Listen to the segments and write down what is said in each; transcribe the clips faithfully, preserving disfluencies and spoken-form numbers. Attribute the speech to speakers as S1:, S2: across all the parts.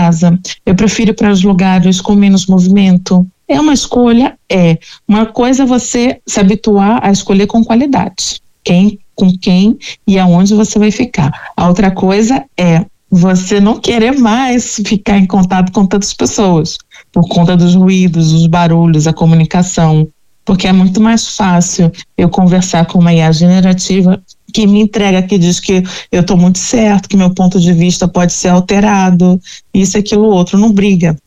S1: casa, eu prefiro ir para os lugares com menos movimento. É uma escolha, é. Uma coisa é você se habituar a escolher com qualidade. Quem, com quem e aonde você vai ficar. A outra coisa é você não querer mais ficar em contato com tantas pessoas, por conta dos ruídos, dos barulhos, a comunicação. Porque é muito mais fácil eu conversar com uma I A generativa que me entrega, que diz que eu estou muito certo, que meu ponto de vista pode ser alterado, isso, aquilo, outro, não briga.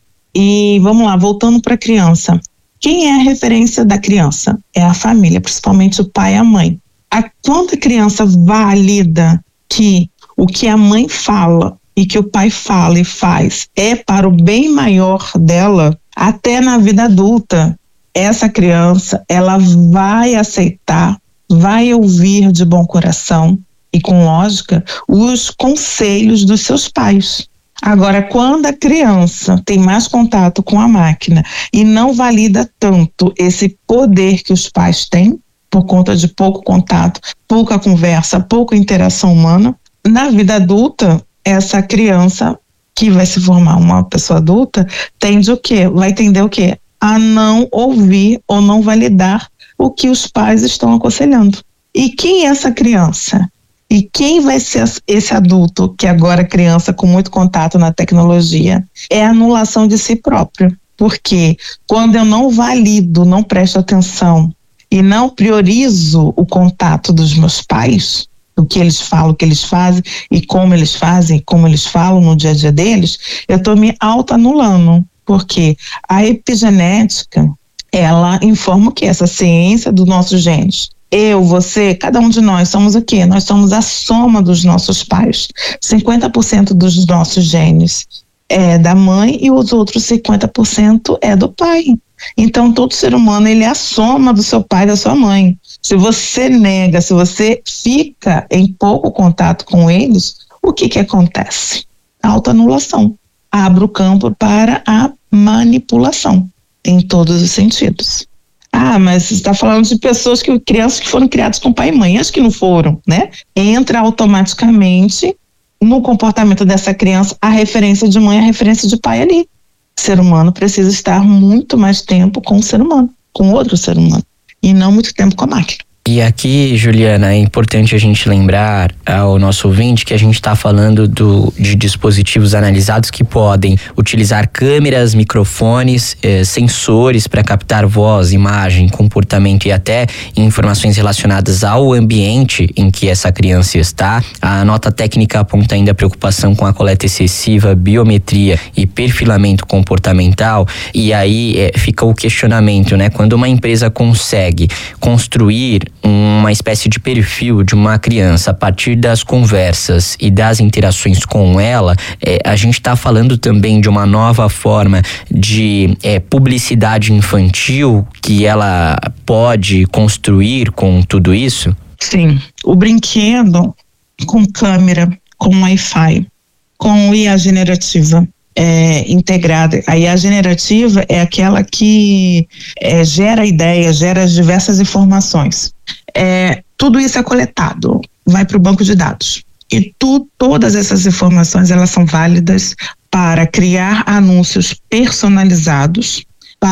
S1: E vamos lá, voltando para a criança. Quem é a referência da criança? É a família, principalmente o pai e a mãe. A, quando a criança valida que o que a mãe fala e que o pai fala e faz é para o bem maior dela, até na vida adulta, essa criança, ela vai aceitar, vai ouvir de bom coração e com lógica os conselhos dos seus pais. Agora, quando a criança tem mais contato com a máquina e não valida tanto esse poder que os pais têm, por conta de pouco contato, pouca conversa, pouca interação humana, na vida adulta, essa criança que vai se formar uma pessoa adulta, tende o quê? Vai tender o quê? A não ouvir ou não validar o que os pais estão aconselhando. E quem é essa criança? E quem vai ser esse adulto, que agora é criança com muito contato na tecnologia? É a anulação de si próprio. Porque quando eu não valido, não presto atenção e não priorizo o contato dos meus pais, o que eles falam, o que eles fazem e como eles fazem, como eles falam no dia a dia deles, eu estou me auto-anulando. Porque a epigenética, ela informa o que? Essa ciência dos nossos genes. Eu, você, cada um de nós somos o quê? Nós somos a soma dos nossos pais. cinquenta por cento dos nossos genes é da mãe e os outros cinquenta por cento é do pai. Então, todo ser humano, ele é a soma do seu pai e da sua mãe. Se você nega, se você fica em pouco contato com eles, o que que acontece? Autoanulação. Abre o campo para a manipulação, em todos os sentidos. Ah, mas você está falando de pessoas que, crianças que foram criadas com pai e mãe, acho que não foram, né? Entra automaticamente no comportamento dessa criança a referência de mãe, a referência de pai ali. O ser humano precisa estar muito mais tempo com o ser humano, com outro ser humano, e não muito tempo com a máquina.
S2: E aqui, Juliana, é importante a gente lembrar ao nosso ouvinte que a gente está falando do, de dispositivos analisados que podem utilizar câmeras, microfones, eh, sensores para captar voz, imagem, comportamento e até informações relacionadas ao ambiente em que essa criança está. A nota técnica aponta ainda a preocupação com a coleta excessiva, biometria e perfilamento comportamental. E aí eh, fica o questionamento, né? Quando uma empresa consegue construir uma espécie de perfil de uma criança a partir das conversas e das interações com ela, é, a gente está falando também de uma nova forma de é, publicidade infantil que ela pode construir com tudo isso?
S1: Sim, o brinquedo com câmera, com Wi-Fi, com I A generativa É, integrada. A I A generativa é aquela que é, gera ideias, gera diversas informações. É, tudo isso é coletado, vai para o banco de dados. E tu, todas essas informações, elas são válidas para criar anúncios personalizados,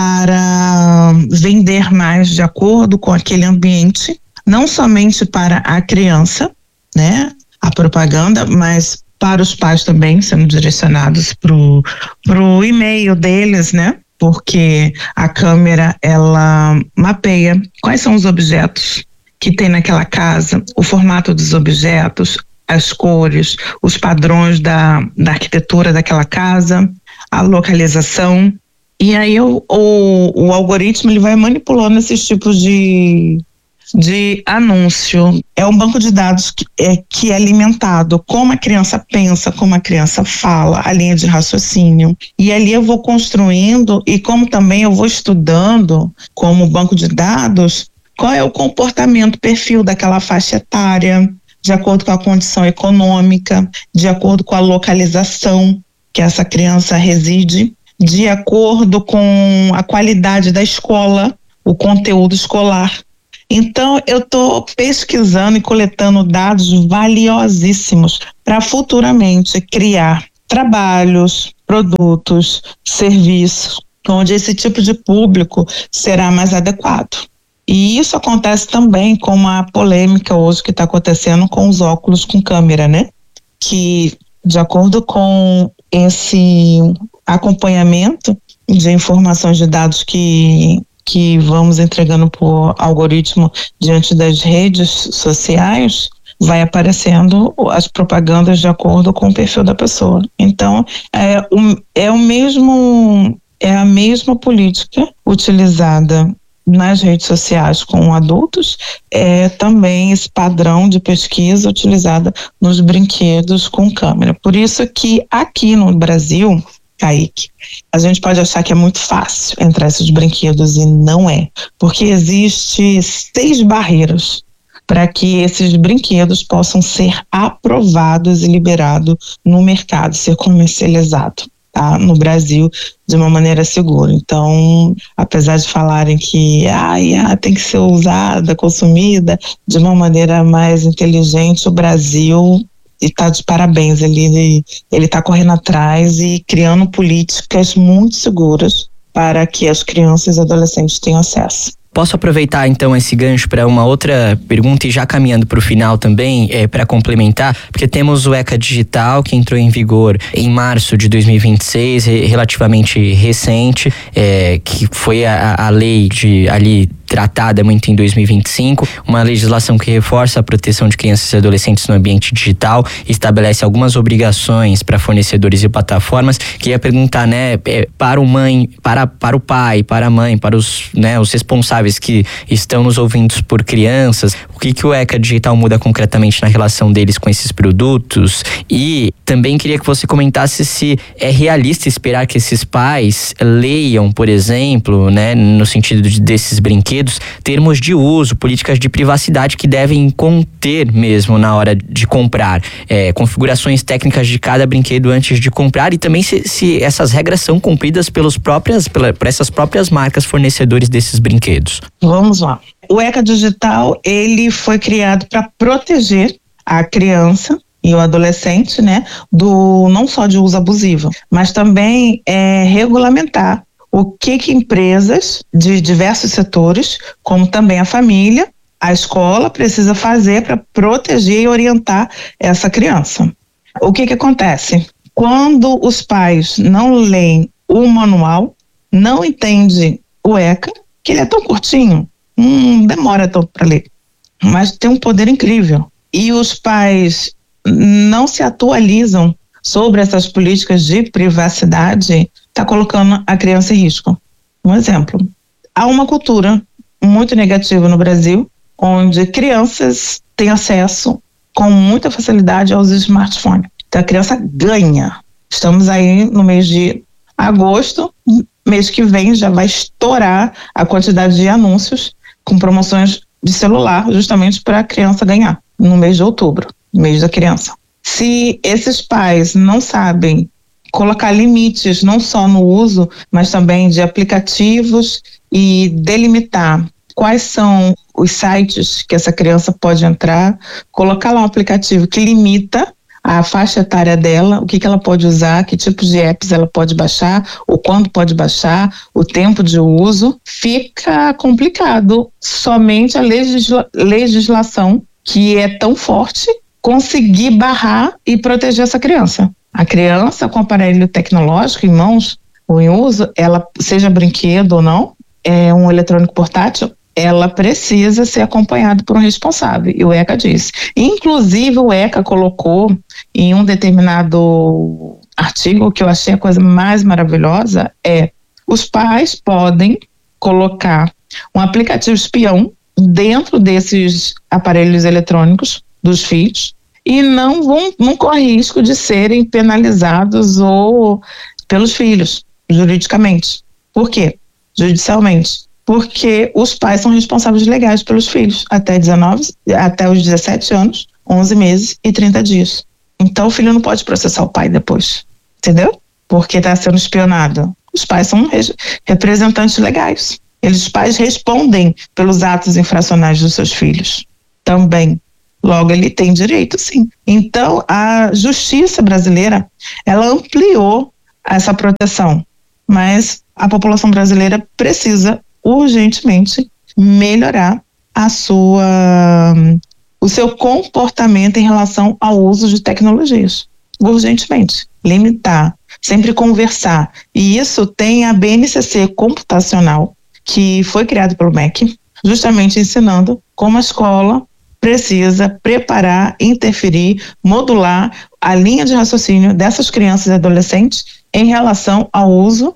S1: para vender mais de acordo com aquele ambiente, não somente para a criança, né, a propaganda, mas para os pais também, sendo direcionados pro, pro e-mail deles, né? Porque a câmera, ela mapeia quais são os objetos que tem naquela casa, o formato dos objetos, as cores, os padrões da, da arquitetura daquela casa, a localização. E aí o, o, o algoritmo, ele vai manipulando esses tipos de... de anúncio. É um banco de dados que é, que é alimentado como a criança pensa, como a criança fala, a linha de raciocínio. E ali eu vou construindo, e como também eu vou estudando, como banco de dados, qual é o comportamento, perfil daquela faixa etária, de acordo com a condição econômica, de acordo com a localização que essa criança reside, de acordo com a qualidade da escola, o conteúdo escolar. Então, eu estou pesquisando e coletando dados valiosíssimos para futuramente criar trabalhos, produtos, serviços, onde esse tipo de público será mais adequado. E isso acontece também com a polêmica hoje que está acontecendo com os óculos com câmera, né? Que, de acordo com esse acompanhamento de informações de dados que, que vamos entregando por algoritmo diante das redes sociais, vai aparecendo as propagandas de acordo com o perfil da pessoa. Então, é o, é o mesmo, é a mesma política utilizada nas redes sociais com adultos, é também esse padrão de pesquisa utilizada nos brinquedos com câmera. Por isso que aqui no Brasil, Kaique, a gente pode achar que é muito fácil entrar esses brinquedos e não é, porque existe seis barreiras para que esses brinquedos possam ser aprovados e liberados no mercado, ser comercializado, tá? No Brasil, de uma maneira segura. Então, apesar de falarem que ah, ah, tem que ser usada, consumida de uma maneira mais inteligente, o Brasil está de parabéns. Ele ele está correndo atrás e criando políticas muito seguras para que as crianças e adolescentes tenham acesso.
S2: Posso aproveitar então esse gancho para uma outra pergunta e já caminhando para o final também, é, para complementar, porque temos o ECA Digital que entrou em vigor em março de dois mil e vinte e seis, relativamente recente, é, que foi a, a lei de ali tratada muito em dois mil e vinte e cinco, uma legislação que reforça a proteção de crianças e adolescentes no ambiente digital, estabelece algumas obrigações para fornecedores e plataformas. Queria perguntar, né, para o mãe, para, para o pai, para a mãe, para os, né, os responsáveis que estão nos ouvindo por crianças, o que que o ECA Digital muda concretamente na relação deles com esses produtos? E também queria que você comentasse se é realista esperar que esses pais leiam, por exemplo, né, no sentido de, desses brinquedos, termos de uso, políticas de privacidade que devem conter mesmo na hora de comprar, é, configurações técnicas de cada brinquedo antes de comprar, e também se, se essas regras são cumpridas pelos próprias, pela, por essas próprias marcas fornecedores desses brinquedos.
S1: Vamos lá. O ECA Digital, ele foi criado para proteger a criança e o adolescente, né, do não só de uso abusivo, mas também é, regulamentar o que que empresas de diversos setores, como também a família, a escola, precisa fazer para proteger e orientar essa criança. O que que acontece? Quando os pais não leem o manual, não entendem o ECA, que ele é tão curtinho, não demora tanto para ler, mas tem um poder incrível. E os pais não se atualizam sobre essas políticas de privacidade, está colocando a criança em risco. Um exemplo, há uma cultura muito negativa no Brasil, onde crianças têm acesso com muita facilidade aos smartphones. Então a criança ganha. Estamos aí no mês de agosto, mês que vem já vai estourar a quantidade de anúncios com promoções de celular, justamente para a criança ganhar, no mês de outubro, mês da criança. Se esses pais não sabem colocar limites não só no uso, mas também de aplicativos e delimitar quais são os sites que essa criança pode entrar, colocar lá um aplicativo que limita a faixa etária dela, o que, que ela pode usar, que tipos de apps ela pode baixar, ou quando pode baixar, o tempo de uso, fica complicado. Somente a legisla- legislação, que é tão forte, conseguir barrar e proteger essa criança. A criança com aparelho tecnológico em mãos ou em uso, ela, seja brinquedo ou não, é um eletrônico portátil, ela precisa ser acompanhada por um responsável, e o ECA diz. Inclusive o ECA colocou em um determinado artigo, que eu achei a coisa mais maravilhosa, é: os pais podem colocar um aplicativo espião dentro desses aparelhos eletrônicos dos filhos e não vão, não corre risco de serem penalizados ou pelos filhos, juridicamente. Por quê? Judicialmente. Porque os pais são responsáveis legais pelos filhos até dezenove, até os dezessete anos, onze meses e trinta dias. Então o filho não pode processar o pai depois, entendeu? Porque está sendo espionado. Os pais são re- representantes legais. Eles, os pais respondem pelos atos infracionais dos seus filhos também. Logo, ele tem direito, sim. Então, a justiça brasileira, ela ampliou essa proteção. Mas a população brasileira precisa urgentemente melhorar a sua, o seu comportamento em relação ao uso de tecnologias. Urgentemente. Limitar, sempre conversar. E isso tem a B N C C computacional, que foi criado pelo M E C, justamente ensinando como a escola precisa preparar, interferir, modular a linha de raciocínio dessas crianças e adolescentes em relação ao uso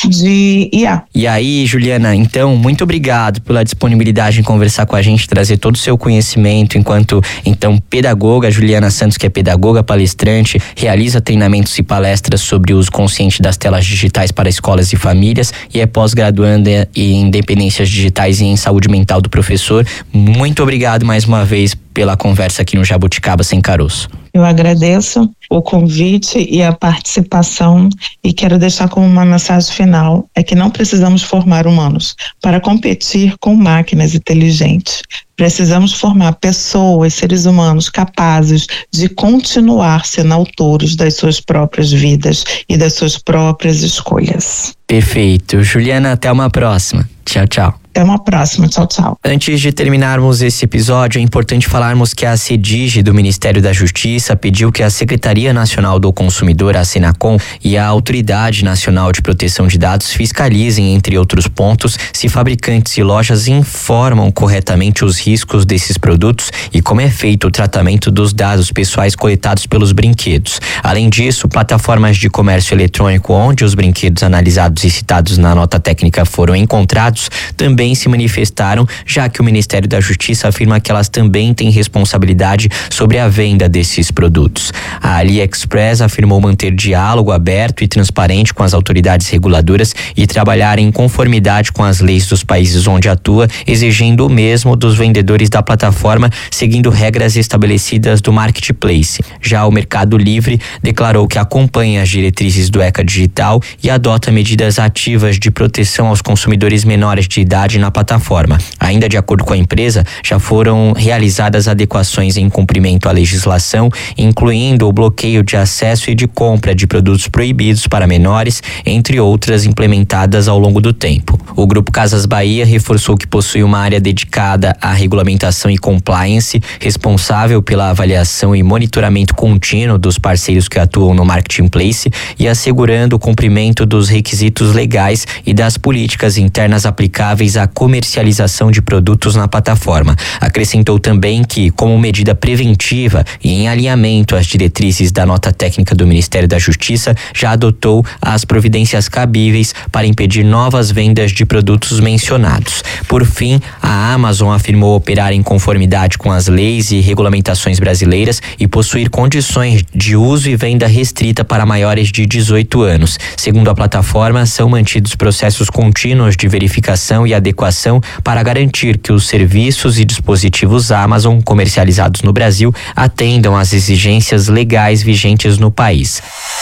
S1: de I A.
S2: E aí, Juliana, então, muito obrigado pela disponibilidade em conversar com a gente, trazer todo o seu conhecimento enquanto, então, pedagoga. Juliana Santos, que é pedagoga, palestrante, realiza treinamentos e palestras sobre o uso consciente das telas digitais para escolas e famílias e é pós-graduanda em dependências digitais e em saúde mental do professor. Muito obrigado mais uma vez pela conversa aqui no Jabuticaba Sem Caroço.
S1: Eu agradeço o convite e a participação e quero deixar como uma mensagem final, é que não precisamos formar humanos para competir com máquinas inteligentes. Precisamos formar pessoas, seres humanos capazes de continuar sendo autores das suas próprias vidas e das suas próprias escolhas.
S2: Perfeito. Juliana, até uma próxima. Tchau, tchau.
S1: Até uma próxima. Tchau, tchau.
S2: Antes de terminarmos esse episódio, é importante falarmos que a CEDIGE do Ministério da Justiça pediu que a Secretaria Nacional do Consumidor, a Senacom, e a Autoridade Nacional de Proteção de Dados fiscalizem, entre outros pontos, se fabricantes e lojas informam corretamente os riscos desses produtos e como é feito o tratamento dos dados pessoais coletados pelos brinquedos. Além disso, plataformas de comércio eletrônico onde os brinquedos analisados e citados na nota técnica foram encontrados também se manifestaram, já que o Ministério da Justiça afirma que elas também têm responsabilidade sobre a venda desses produtos. A AliExpress afirmou manter diálogo aberto e transparente com as autoridades reguladoras e trabalhar em conformidade com as leis dos países onde atua, exigindo o mesmo dos vendedores da plataforma, seguindo regras estabelecidas do marketplace. Já o Mercado Livre declarou que acompanha as diretrizes do ECA Digital e adota medidas ativas de proteção aos consumidores menores de idade na plataforma. Ainda de acordo com a empresa, já foram realizadas adequações em cumprimento à legislação, incluindo o bloqueio de acesso e de compra de produtos proibidos para menores, entre outras implementadas ao longo do tempo. O Grupo Casas Bahia reforçou que possui uma área dedicada à regulamentação e compliance, responsável pela avaliação e monitoramento contínuo dos parceiros que atuam no marketplace e assegurando o cumprimento dos requisitos legais e das políticas internas aplicáveis à comercialização de produtos na plataforma. Acrescentou também que, como medida preventiva e em alinhamento às diretrizes da nota técnica do Ministério da Justiça, já adotou as providências cabíveis para impedir novas vendas de produtos mencionados. Por fim, a Amazon afirmou operar em conformidade com as leis e regulamentações brasileiras e possuir condições de uso e venda restrita para maiores de dezoito anos. Segundo a plataforma, são mantidos processos contínuos de verificação e adequação para garantir que os serviços e dispositivos Amazon comercializados no Brasil atendam às exigências legais vigentes no país.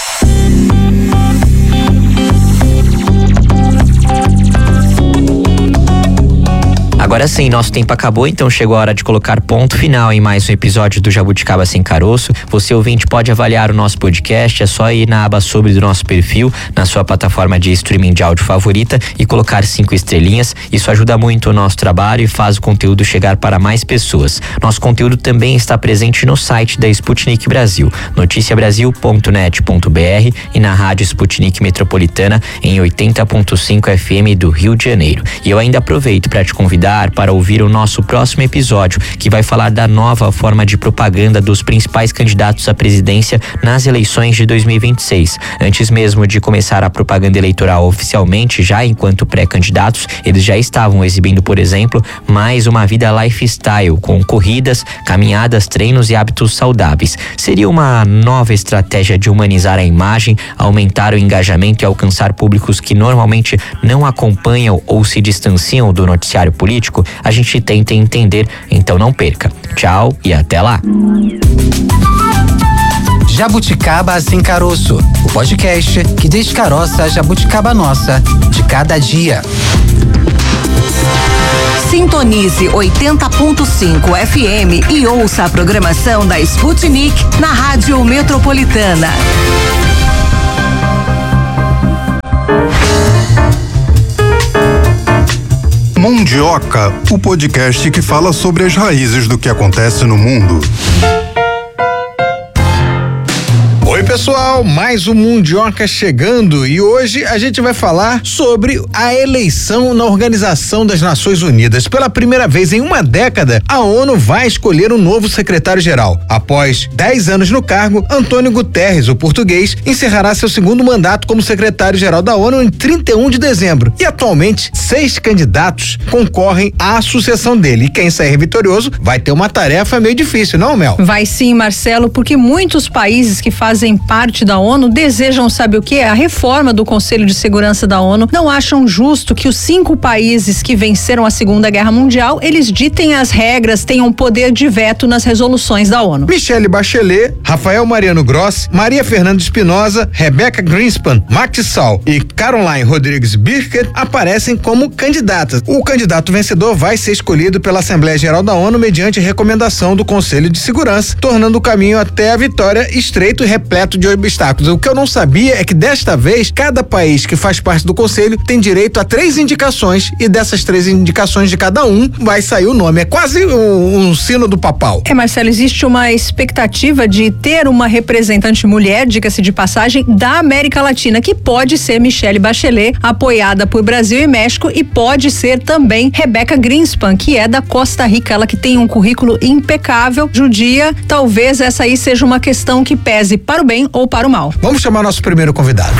S2: Agora sim, nosso tempo acabou, então chegou a hora de colocar ponto final em mais um episódio do Jabuticaba Sem Caroço. Você, ouvinte, pode avaliar o nosso podcast, é só ir na aba sobre do nosso perfil, na sua plataforma de streaming de áudio favorita e colocar cinco estrelinhas. Isso ajuda muito o nosso trabalho e faz o conteúdo chegar para mais pessoas. Nosso conteúdo também está presente no site da Sputnik Brasil, noticia brasil ponto net ponto b r e na rádio Sputnik Metropolitana em oitenta ponto cinco F M do Rio de Janeiro. E eu ainda aproveito para te convidar para ouvir o nosso próximo episódio, que vai falar da nova forma de propaganda dos principais candidatos à presidência nas eleições de dois mil e vinte e seis. Antes mesmo de começar a propaganda eleitoral oficialmente, já enquanto pré-candidatos, eles já estavam exibindo, por exemplo, mais uma vida lifestyle, com corridas, caminhadas, treinos e hábitos saudáveis. Seria uma nova estratégia de humanizar a imagem, aumentar o engajamento e alcançar públicos que normalmente não acompanham ou se distanciam do noticiário político? A gente tenta entender, então não perca. Tchau e até lá.
S3: Jabuticaba Sem Caroço, o podcast que descaroça a jabuticaba nossa de cada dia.
S4: Sintonize oitenta ponto cinco F M e ouça a programação da Sputnik na Rádio Metropolitana.
S5: Mundioca, o podcast que fala sobre as raízes do que acontece no mundo.
S6: Oi pessoal, mais um Mundioca chegando e hoje a gente vai falar sobre a eleição na Organização das Nações Unidas. Pela primeira vez em uma década, a ONU vai escolher um novo secretário-geral. Após dez anos no cargo, Antônio Guterres, o português, encerrará seu segundo mandato como secretário-geral da ONU em trinta e um de dezembro. E atualmente, seis candidatos concorrem à sucessão dele. E quem sair vitorioso vai ter uma tarefa meio difícil, não, Mel?
S7: Vai sim, Marcelo, porque muitos países que fazem parte da ONU desejam, sabe o quê? A reforma do Conselho de Segurança da ONU. Não acham justo que os cinco países que venceram a Segunda Guerra Mundial, eles ditem as regras, tenham poder de veto nas resoluções da ONU.
S6: Michelle Bachelet, Rafael Mariano Grossi, Maria Fernanda Espinosa, Rebecca Greenspan, Macky Sall e Caroline Rodrigues Birker aparecem como candidatas. O candidato vencedor vai ser escolhido pela Assembleia Geral da ONU mediante recomendação do Conselho de Segurança, tornando o caminho até a vitória estreito e repleto de obstáculos. O que eu não sabia é que desta vez, cada país que faz parte do conselho tem direito a três indicações e dessas três indicações de cada um vai sair o nome. É quase um, um sino do papal.
S7: É, Marcelo, existe uma expectativa de ter uma representante mulher, diga-se de passagem, da América Latina, que pode ser Michelle Bachelet, apoiada por Brasil e México, e pode ser também Rebecca Greenspan, que é da Costa Rica, ela que tem um currículo impecável, judia. Talvez essa aí seja uma questão que pese para o bem ou para o mal.
S6: Vamos chamar nosso primeiro convidado.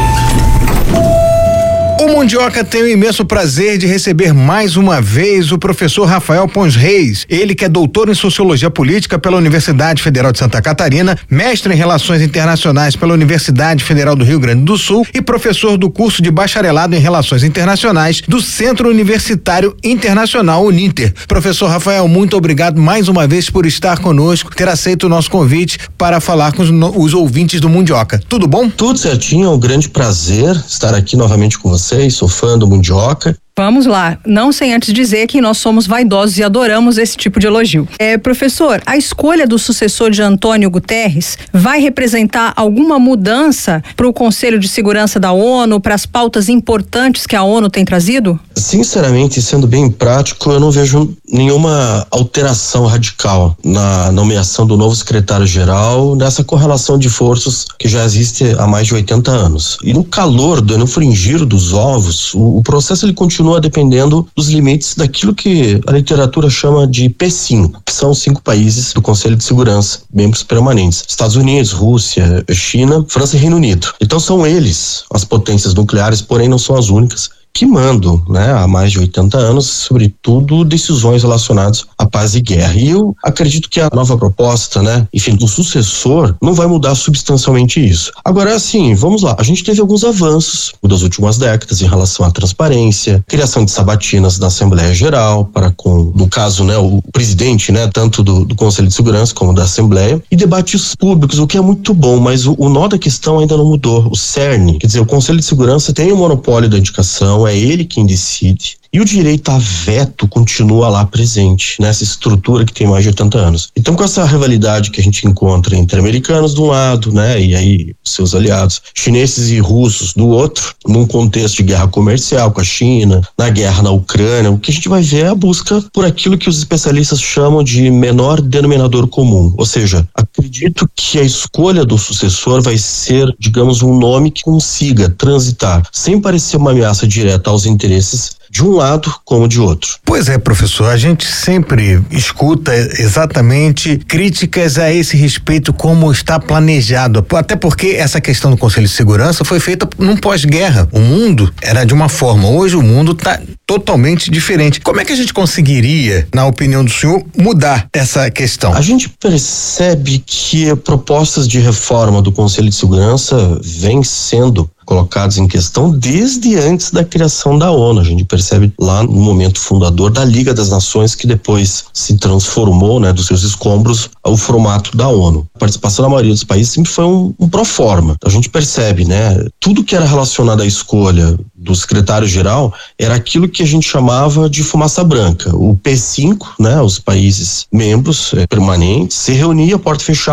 S6: O Mundioca tem o imenso prazer de receber mais uma vez o professor Rafael Pons Reis, ele que é doutor em Sociologia Política pela Universidade Federal de Santa Catarina, mestre em Relações Internacionais pela Universidade Federal do Rio Grande do Sul e professor do curso de Bacharelado em Relações Internacionais do Centro Universitário Internacional Uninter. Professor Rafael, muito obrigado mais uma vez por estar conosco, ter aceito o nosso convite para falar com os, os ouvintes do Mundioca. Tudo bom?
S8: Tudo certinho, é um grande prazer estar aqui novamente com você. Sou fã do Mundioca.
S7: Vamos lá, não sem antes dizer que nós somos vaidosos e adoramos esse tipo de elogio. É, professor, a escolha do sucessor de Antônio Guterres vai representar alguma mudança para o Conselho de Segurança da ONU, para as pautas importantes que a ONU tem trazido?
S8: Sinceramente, sendo bem prático, eu não vejo nenhuma alteração radical na nomeação do novo secretário-geral, nessa correlação de forças que já existe há mais de oitenta anos. E no calor, do, no fringir dos ovos, o, o processo ele continua dependendo dos limites daquilo que a literatura chama de P cinco, que são os cinco países do Conselho de Segurança, membros permanentes: Estados Unidos, Rússia, China, França e Reino Unido. Então são eles as potências nucleares, porém não são as únicas que mandam, né, há mais de oitenta anos, sobretudo decisões relacionadas à paz e guerra. E eu acredito que a nova proposta, né, enfim, do sucessor não vai mudar substancialmente isso. Agora, assim, vamos lá, a gente teve alguns avanços das últimas décadas em relação à transparência, criação de sabatinas da Assembleia Geral para com, no caso, né, o presidente, né, tanto do, do Conselho de Segurança como da Assembleia, e debates públicos, o que é muito bom, mas o, o nó da questão ainda não mudou. O cerne, quer dizer, o Conselho de Segurança tem o monopólio da indicação, é ele quem decide. E o direito a veto continua lá presente, nessa estrutura que tem mais de oitenta anos. Então, com essa rivalidade que a gente encontra entre americanos de um lado, né, e aí seus aliados, chineses e russos do outro, num contexto de guerra comercial com a China, na guerra na Ucrânia, o que a gente vai ver é a busca por aquilo que os especialistas chamam de menor denominador comum. Ou seja, acredito que a escolha do sucessor vai ser, digamos, um nome que consiga transitar, sem parecer uma ameaça direta aos interesses de um lado como de outro.
S6: Pois é, professor, a gente sempre escuta exatamente críticas a esse respeito, como está planejado, até porque essa questão do Conselho de Segurança foi feita num pós-guerra. O mundo era de uma forma, hoje o mundo está totalmente diferente. Como é que a gente conseguiria, na opinião do senhor, mudar essa questão?
S8: A gente percebe que propostas de reforma do Conselho de Segurança vêm sendo colocados em questão desde antes da criação da ONU. A gente percebe lá no momento fundador da Liga das Nações, que depois se transformou, né, dos seus escombros ao formato da ONU. A participação da maioria dos países sempre foi um, um pro forma. A gente percebe, né, tudo que era relacionado à escolha do secretário-geral era aquilo que a gente chamava de fumaça branca. O P cinco, né, os países membros eh, permanentes, se reunia a porta fechada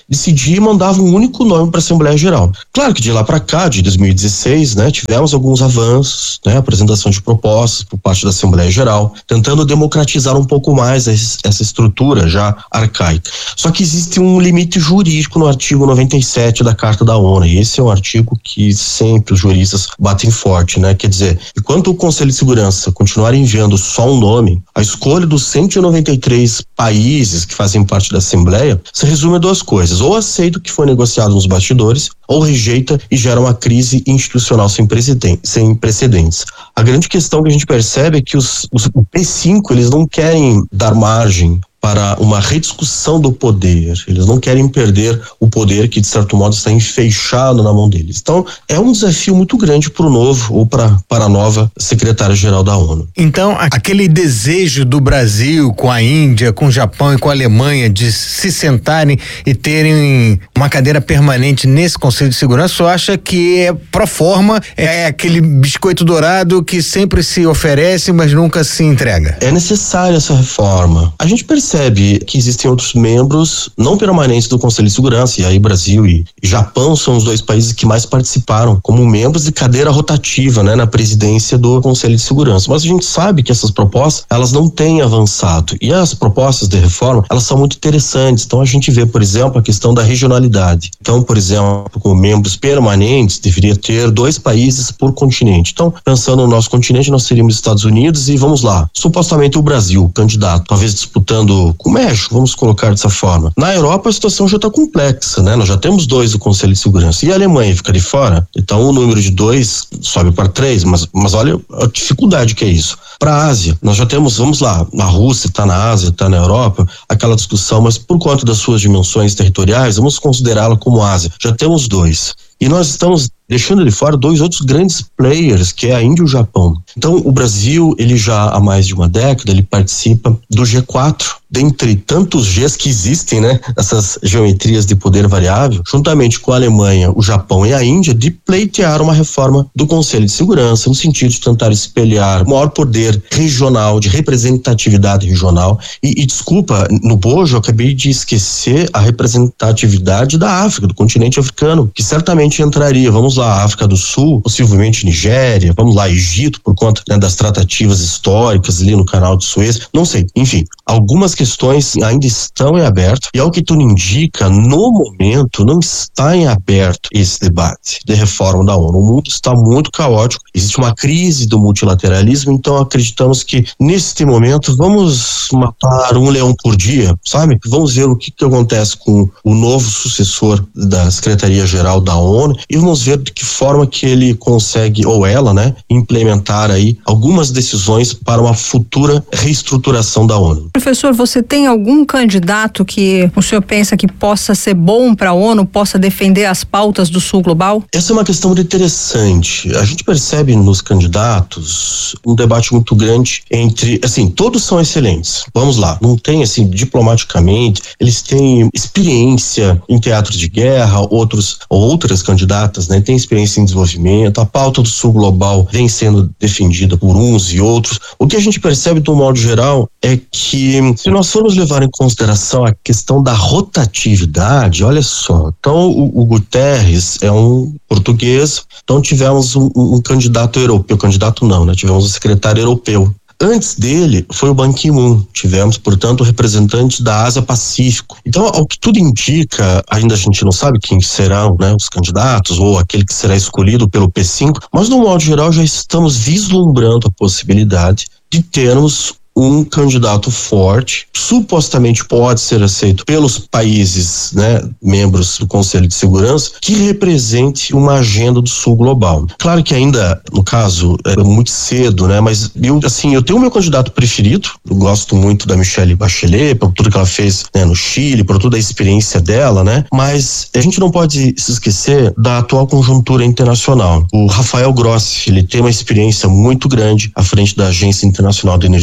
S8: decidia e mandava um único nome para a Assembleia Geral. Claro que de lá para cá, de dois mil e dezesseis, né, tivemos alguns avanços, né, apresentação de propostas por parte da Assembleia Geral, tentando democratizar um pouco mais essa estrutura já arcaica. Só que existe um limite jurídico no artigo noventa e sete da Carta da ONU, e esse é um artigo que sempre os juristas batem forte, né? Quer dizer, enquanto o Conselho de Segurança continuar enviando só um nome, a escolha dos cento e noventa e três países que fazem parte da Assembleia se resume a duas coisas: ou aceita o que foi negociado nos bastidores, ou rejeita e gera uma crise institucional sem precedentes. Sem precedentes. A grande questão que a gente percebe é que os, os o P cinco, eles não querem dar margem para uma rediscussão do poder. Eles não querem perder o poder que, de certo modo, está enfeixado na mão deles. Então, é um desafio muito grande para o novo ou para para a nova secretária-geral da ONU.
S6: Então, aquele desejo do Brasil com a Índia, com o Japão e com a Alemanha de se sentarem e terem uma cadeira permanente nesse Conselho de Segurança, você acha que é pro forma, é aquele biscoito dourado que sempre se oferece, mas nunca se entrega?
S8: É necessária essa reforma. A gente percebe que existem outros membros não permanentes do Conselho de Segurança, e aí Brasil e Japão são os dois países que mais participaram como membros de cadeira rotativa, né, na presidência do Conselho de Segurança. Mas a gente sabe que essas propostas, elas não têm avançado, e as propostas de reforma, elas são muito interessantes. Então a gente vê, por exemplo, a questão da regionalidade. Então, por exemplo, como membros permanentes, deveria ter dois países por continente. Então, pensando no nosso continente, nós teríamos Estados Unidos e, vamos lá, supostamente o Brasil, candidato, talvez disputando com o México, vamos colocar dessa forma. Na Europa a situação já está complexa, né? Nós já temos dois do Conselho de Segurança e a Alemanha fica de fora, então o número de dois sobe para três, mas, mas olha a dificuldade que é isso. Para a Ásia, nós já temos, vamos lá, a Rússia está na Ásia, está na Europa, aquela discussão, mas por conta das suas dimensões territoriais, vamos considerá-la como Ásia. Já temos dois. E nós estamos deixando de fora dois outros grandes players, que é a Índia e o Japão. Então, o Brasil, ele já há mais de uma década, ele participa do G quatro, dentre tantos Gs que existem, né? Essas geometrias de poder variável, juntamente com a Alemanha, o Japão e a Índia, de pleitear uma reforma do Conselho de Segurança, no sentido de tentar espelhar o maior poder regional, de representatividade regional. E, e desculpa, no bojo, eu acabei de esquecer a representatividade da África, do continente africano, que certamente entraria, vamos lá, África do Sul, possivelmente Nigéria, vamos lá, Egito, por conta, né, das tratativas históricas ali no Canal de Suez, não sei, enfim, algumas questões ainda estão em aberto, e ao que tudo indica, no momento não está em aberto esse debate de reforma da ONU. O mundo está muito caótico, existe uma crise do multilateralismo, então acreditamos que neste momento vamos matar um leão por dia, sabe? Vamos ver o que, que acontece com o novo sucessor da Secretaria-Geral da ONU e vamos ver de que forma que ele consegue, ou ela, né, implementar aí algumas decisões para uma futura reestruturação da ONU.
S7: Professor, você tem algum candidato que o senhor pensa que possa ser bom para a ONU, possa defender as pautas do Sul Global?
S8: Essa é uma questão muito interessante. A gente percebe nos candidatos um debate muito grande entre, assim, todos são excelentes. Vamos lá, não tem, assim, diplomaticamente, eles têm experiência em teatro de guerra, outros, outras candidatas, né, têm experiência em desenvolvimento, a pauta do Sul Global vem sendo defendida por uns e outros. O que a gente percebe, de um modo geral, é que se nós formos levar em consideração a questão da rotatividade, olha só, então o, o Guterres é um português, então tivemos um, um candidato europeu, candidato não, né? Tivemos um secretário europeu. Antes dele foi o Ban Ki-moon, tivemos, portanto, representantes da Ásia-Pacífico. Então, ao que tudo indica, ainda a gente não sabe quem serão, né, os candidatos ou aquele que será escolhido pelo P cinco, mas, no modo geral, já estamos vislumbrando a possibilidade de termos um candidato forte, supostamente pode ser aceito pelos países, né, membros do Conselho de Segurança, que represente uma agenda do Sul Global. Claro que ainda, no caso, é muito cedo, né, mas eu, assim, eu tenho o meu candidato preferido, eu gosto muito da Michelle Bachelet, por tudo que ela fez, né, no Chile, por toda a experiência dela, né, mas a gente não pode se esquecer da atual conjuntura internacional. O Rafael Grossi, ele tem uma experiência muito grande à frente da Agência Internacional de Energia Atômica,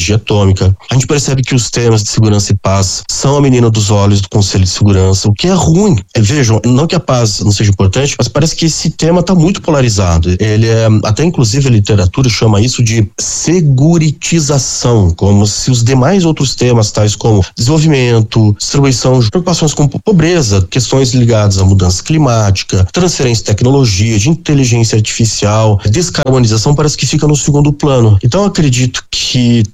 S8: econômica. A gente percebe que os temas de segurança e paz são a menina dos olhos do Conselho de Segurança, o que é ruim. É, vejam, não que a paz não seja importante, mas parece que esse tema está muito polarizado. Ele é, até inclusive a literatura chama isso de seguritização, como se os demais outros temas, tais como desenvolvimento, distribuição, preocupações com pobreza, questões ligadas à mudança climática, transferência de tecnologia, de inteligência artificial, descarbonização, parece que fica no segundo plano. Então, acredito que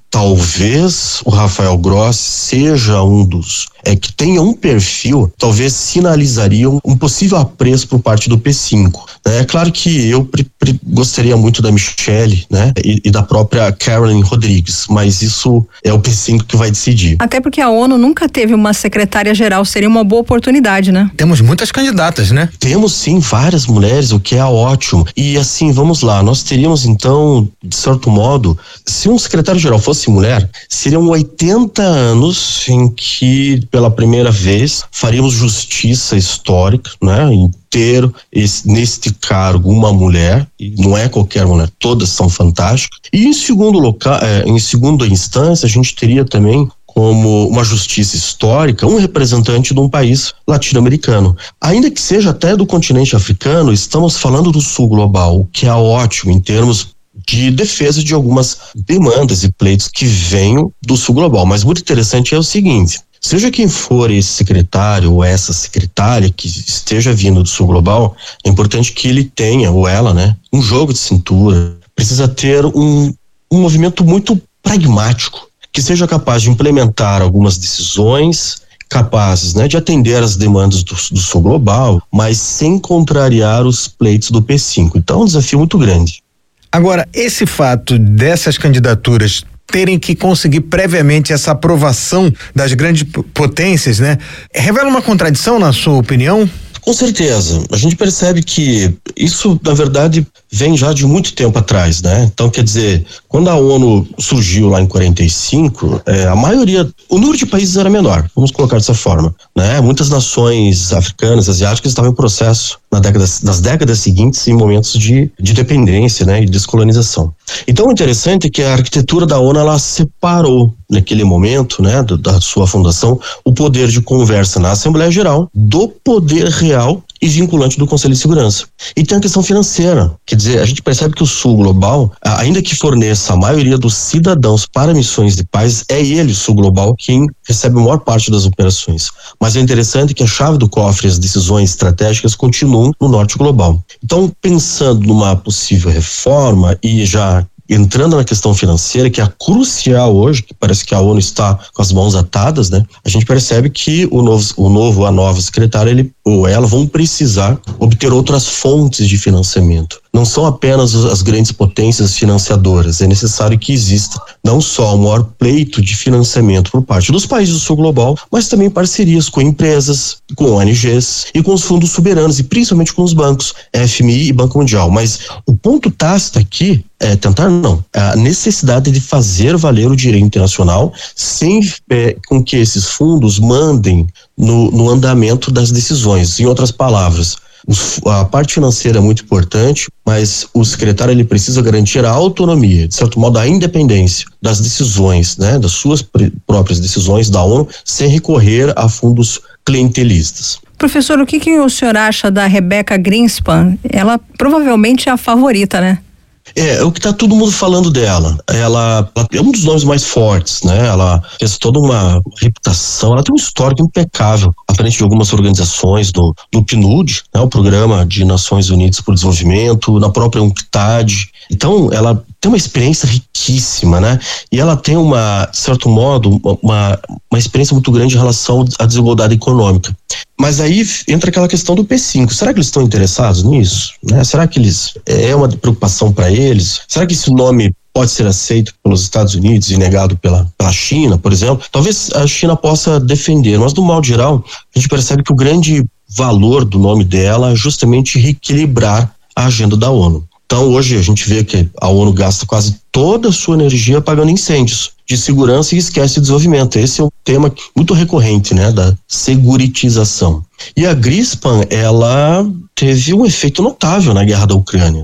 S8: talvez o Rafael Grossi seja um dos é que tenha um perfil, talvez sinalizaria um, um possível apreço por parte do P cinco. Né? É claro que eu pre, pre, gostaria muito da Michelle, né? E, e da própria Carolyn Rodrigues, mas isso é o P cinco que vai decidir.
S7: Até porque a ONU nunca teve uma secretária-geral, seria uma boa oportunidade, né?
S6: Temos muitas candidatas, né?
S8: Temos sim várias mulheres, o que é ótimo. E assim, vamos lá, nós teríamos então, de certo modo, se um secretário-geral fosse mulher, seriam oitenta anos em que, pela primeira vez, faríamos justiça histórica, né? Inteiro esse, neste cargo uma mulher, e não é qualquer mulher, todas são fantásticas. E em segundo local, é, em segunda instância, a gente teria também como uma justiça histórica, um representante de um país latino-americano. Ainda que seja até do continente africano, estamos falando do sul global, o que é ótimo em termos de defesa de algumas demandas e pleitos que venham do sul global. Mas muito interessante é o seguinte: seja quem for esse secretário ou essa secretária que esteja vindo do sul global, é importante que ele tenha, ou ela, né, um jogo de cintura, precisa ter um, um movimento muito pragmático, que seja capaz de implementar algumas decisões capazes, né, de atender às demandas do, do sul global, mas sem contrariar os pleitos do P cinco. Então é um desafio muito grande.
S6: Agora, esse fato dessas candidaturas terem que conseguir previamente essa aprovação das grandes potências, né, revela uma contradição, na sua opinião?
S8: Com certeza. A gente percebe que isso, na verdade, vem já de muito tempo atrás, né? Então, quer dizer, quando a ONU surgiu lá em quarenta e cinco, é, a maioria, o número de países era menor, vamos colocar dessa forma, né? Muitas nações africanas, asiáticas estavam em processo na década, nas décadas seguintes em momentos de, de dependência, né? E descolonização. Então, o interessante é que a arquitetura da ONU, ela separou naquele momento, né, do, da sua fundação, o poder de conversa na Assembleia Geral do poder real e vinculante do Conselho de Segurança. E tem a questão financeira, quer dizer, a gente percebe que o Sul Global, ainda que forneça a maioria dos cidadãos para missões de paz, é ele, o Sul Global, quem recebe a maior parte das operações. Mas é interessante que a chave do cofre e as decisões estratégicas continuam no Norte Global. Então, pensando numa possível reforma e já entrando na questão financeira, que é crucial hoje, que parece que a ONU está com as mãos atadas, né? A gente percebe que o novo, o novo a nova secretária, ele ou ela vão precisar obter outras fontes de financiamento. Não são apenas as grandes potências financiadoras, é necessário que exista não só um maior pleito de financiamento por parte dos países do sul global, mas também parcerias com empresas, com O N Gs e com os fundos soberanos, e principalmente com os bancos, F M I e Banco Mundial. Mas o ponto tácito aqui é tentar não, a necessidade de fazer valer o direito internacional sem é, com que esses fundos mandem no, no andamento das decisões. Em outras palavras, os, a parte financeira é muito importante, mas o secretário ele precisa garantir a autonomia, de certo modo a independência das decisões, né, das suas próprias decisões da ONU, sem recorrer a fundos clientelistas.
S7: Professor, o que, que o senhor acha da Rebecca Greenspan? Ela provavelmente é a favorita, né?
S8: É, o que tá todo mundo falando dela. Ela, ela é um dos nomes mais fortes, né? Ela fez toda uma reputação, ela tem um histórico impecável à frente de algumas organizações do, do P N U D, né? O Programa de Nações Unidas por Desenvolvimento, na própria UNCTAD. Então, ela tem uma experiência riquíssima, né? E ela tem uma, de certo modo, uma, uma experiência muito grande em relação à desigualdade econômica. Mas aí entra aquela questão do P cinco. Será que eles estão interessados nisso? Né? Será que eles é uma preocupação para eles? Será que esse nome pode ser aceito pelos Estados Unidos e negado pela, pela China, por exemplo? Talvez a China possa defender, mas no modo geral, a gente percebe que o grande valor do nome dela é justamente reequilibrar a agenda da ONU. Então, hoje a gente vê que a ONU gasta quase toda a sua energia apagando incêndios de segurança e esquece o desenvolvimento. Esse é um tema muito recorrente, né, da seguritização. E a Greenspan, ela teve um efeito notável na guerra da Ucrânia,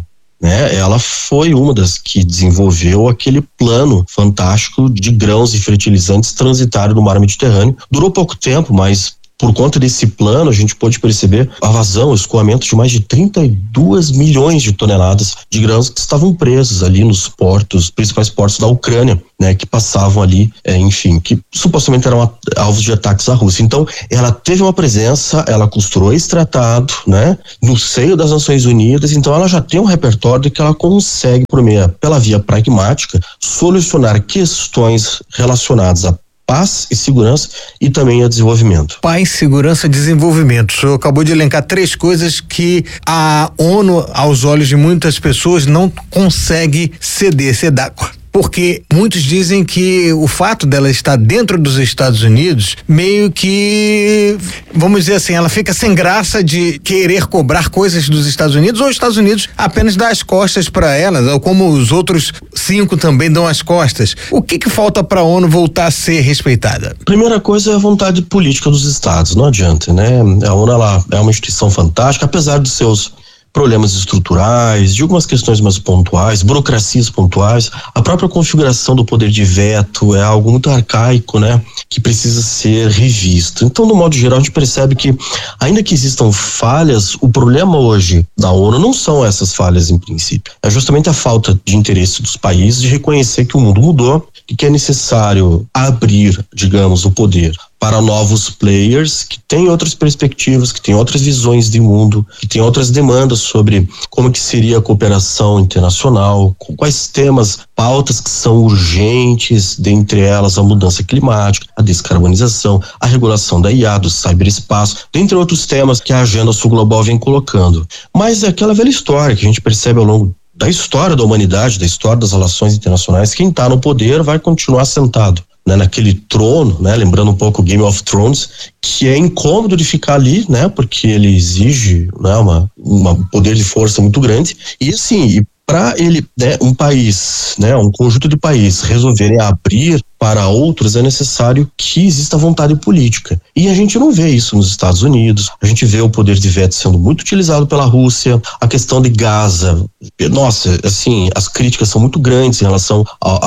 S8: né? Ela foi uma das que desenvolveu aquele plano fantástico de grãos e fertilizantes transitarem no mar Mediterrâneo. Durou pouco tempo, mas por conta desse plano, a gente pôde perceber a vazão, o escoamento de mais de trinta e dois milhões de toneladas de grãos que estavam presos ali nos portos, principais portos da Ucrânia, né, que passavam ali, é, enfim, que supostamente eram alvos de ataques à Rússia. Então, ela teve uma presença, ela costurou esse tratado, né, no seio das Nações Unidas, então ela já tem um repertório de que ela consegue, por meio, pela via pragmática, solucionar questões relacionadas a paz e segurança e também a desenvolvimento.
S6: Paz, segurança e desenvolvimento. O senhor acabou de elencar três coisas que a ONU, aos olhos de muitas pessoas, não consegue ceder, ceder. Porque muitos dizem que o fato dela estar dentro dos Estados Unidos, meio que, vamos dizer assim, ela fica sem graça de querer cobrar coisas dos Estados Unidos, ou os Estados Unidos apenas dá as costas para elas, ou como os outros cinco também dão as costas. O que que falta para a ONU voltar a ser respeitada?
S8: Primeira coisa é a vontade política dos Estados, não adianta, né? A ONU, ela é uma instituição fantástica, apesar dos seus problemas estruturais, de algumas questões mais pontuais, burocracias pontuais, a própria configuração do poder de veto é algo muito arcaico, né? Que precisa ser revisto. Então, no modo geral, a gente percebe que, ainda que existam falhas, o problema hoje da ONU não são essas falhas em princípio. É justamente a falta de interesse dos países de reconhecer que o mundo mudou e que é necessário abrir, digamos, o poder para novos players que têm outras perspectivas, que têm outras visões de mundo, que têm outras demandas sobre como que seria a cooperação internacional, quais temas, pautas que são urgentes, dentre elas a mudança climática, a descarbonização, a regulação da I A, do ciberespaço, dentre outros temas que a agenda sul global vem colocando. Mas é aquela velha história que a gente percebe ao longo da história da humanidade, da história das relações internacionais, quem está no poder vai continuar sentado, né, naquele trono, né, lembrando um pouco Game of Thrones, que é incômodo de ficar ali, né, porque ele exige, né, uma, uma poder de força muito grande. E assim, para ele, né, um país, né, um conjunto de países resolverem abrir para outros, é necessário que exista vontade política. E a gente não vê isso nos Estados Unidos. A gente vê o poder de veto sendo muito utilizado pela Rússia. A questão de Gaza, nossa, assim, as críticas são muito grandes em relação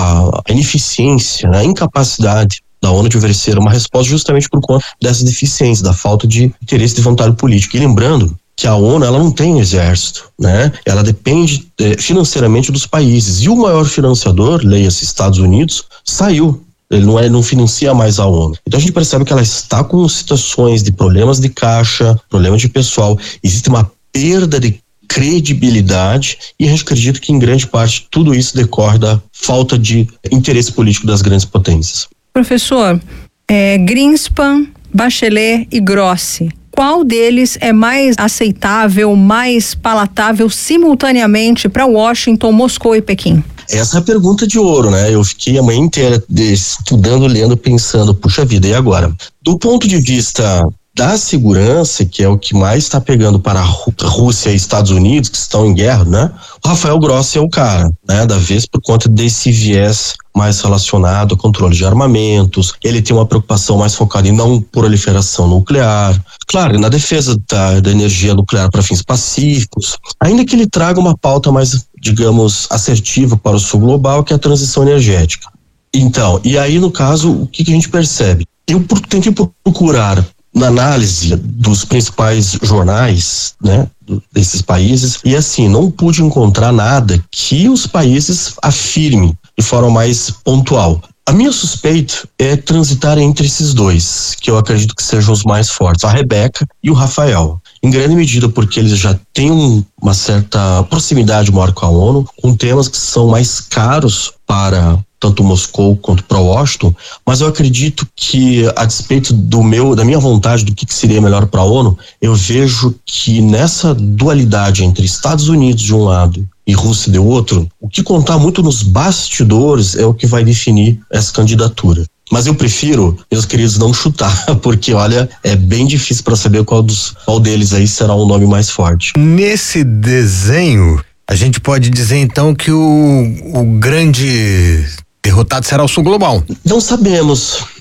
S8: à ineficiência, né, a incapacidade da ONU de oferecer uma resposta justamente por conta dessa deficiência, da falta de interesse de vontade política. E lembrando que a ONU, ela não tem um exército, né? Ela depende eh, financeiramente dos países. E o maior financiador, leia-se Estados Unidos, saiu. Ele não, é, não financia mais a ONU. Então a gente percebe que ela está com situações de problemas de caixa, problemas de pessoal. Existe uma perda de credibilidade e a gente acredita que em grande parte tudo isso decorre da falta de interesse político das grandes potências.
S7: Professor, é, Greenspan, Bachelet e Grossi, qual deles é mais aceitável, mais palatável simultaneamente para Washington, Moscou e Pequim?
S8: Essa é a pergunta de ouro, né? Eu fiquei a manhã inteira estudando, lendo, pensando, puxa vida, e agora? Do ponto de vista da segurança, que é o que mais está pegando para a Rússia e Estados Unidos, que estão em guerra, né? O Rafael Grossi é o cara, né? Da vez por conta desse viés mais relacionado ao controle de armamentos. Ele tem uma preocupação mais focada em não proliferação nuclear. Claro, na defesa da, da energia nuclear para fins pacíficos, ainda que ele traga uma pauta mais, digamos, assertiva para o sul global, que é a transição energética. Então, e aí no caso, o que, que a gente percebe? Eu tentei procurar na análise dos principais jornais, né, desses países, e assim, não pude encontrar nada que os países afirmem de forma mais pontual. A minha suspeita é transitar entre esses dois, que eu acredito que sejam os mais fortes, a Rebeca e o Rafael. Em grande medida porque eles já têm um, uma certa proximidade maior com a ONU, com temas que são mais caros para tanto Moscou quanto para Washington, mas eu acredito que, a despeito do meu, da minha vontade do que, que seria melhor para a ONU, eu vejo que nessa dualidade entre Estados Unidos de um lado e Rússia de outro, o que contar muito nos bastidores é o que vai definir essa candidatura. Mas eu prefiro, meus queridos, não chutar, porque olha, é bem difícil para saber qual, dos, qual deles aí será o nome mais forte.
S6: Nesse desenho, a gente pode dizer então que o, o grande derrotado será o sul global.
S8: Não sabemos.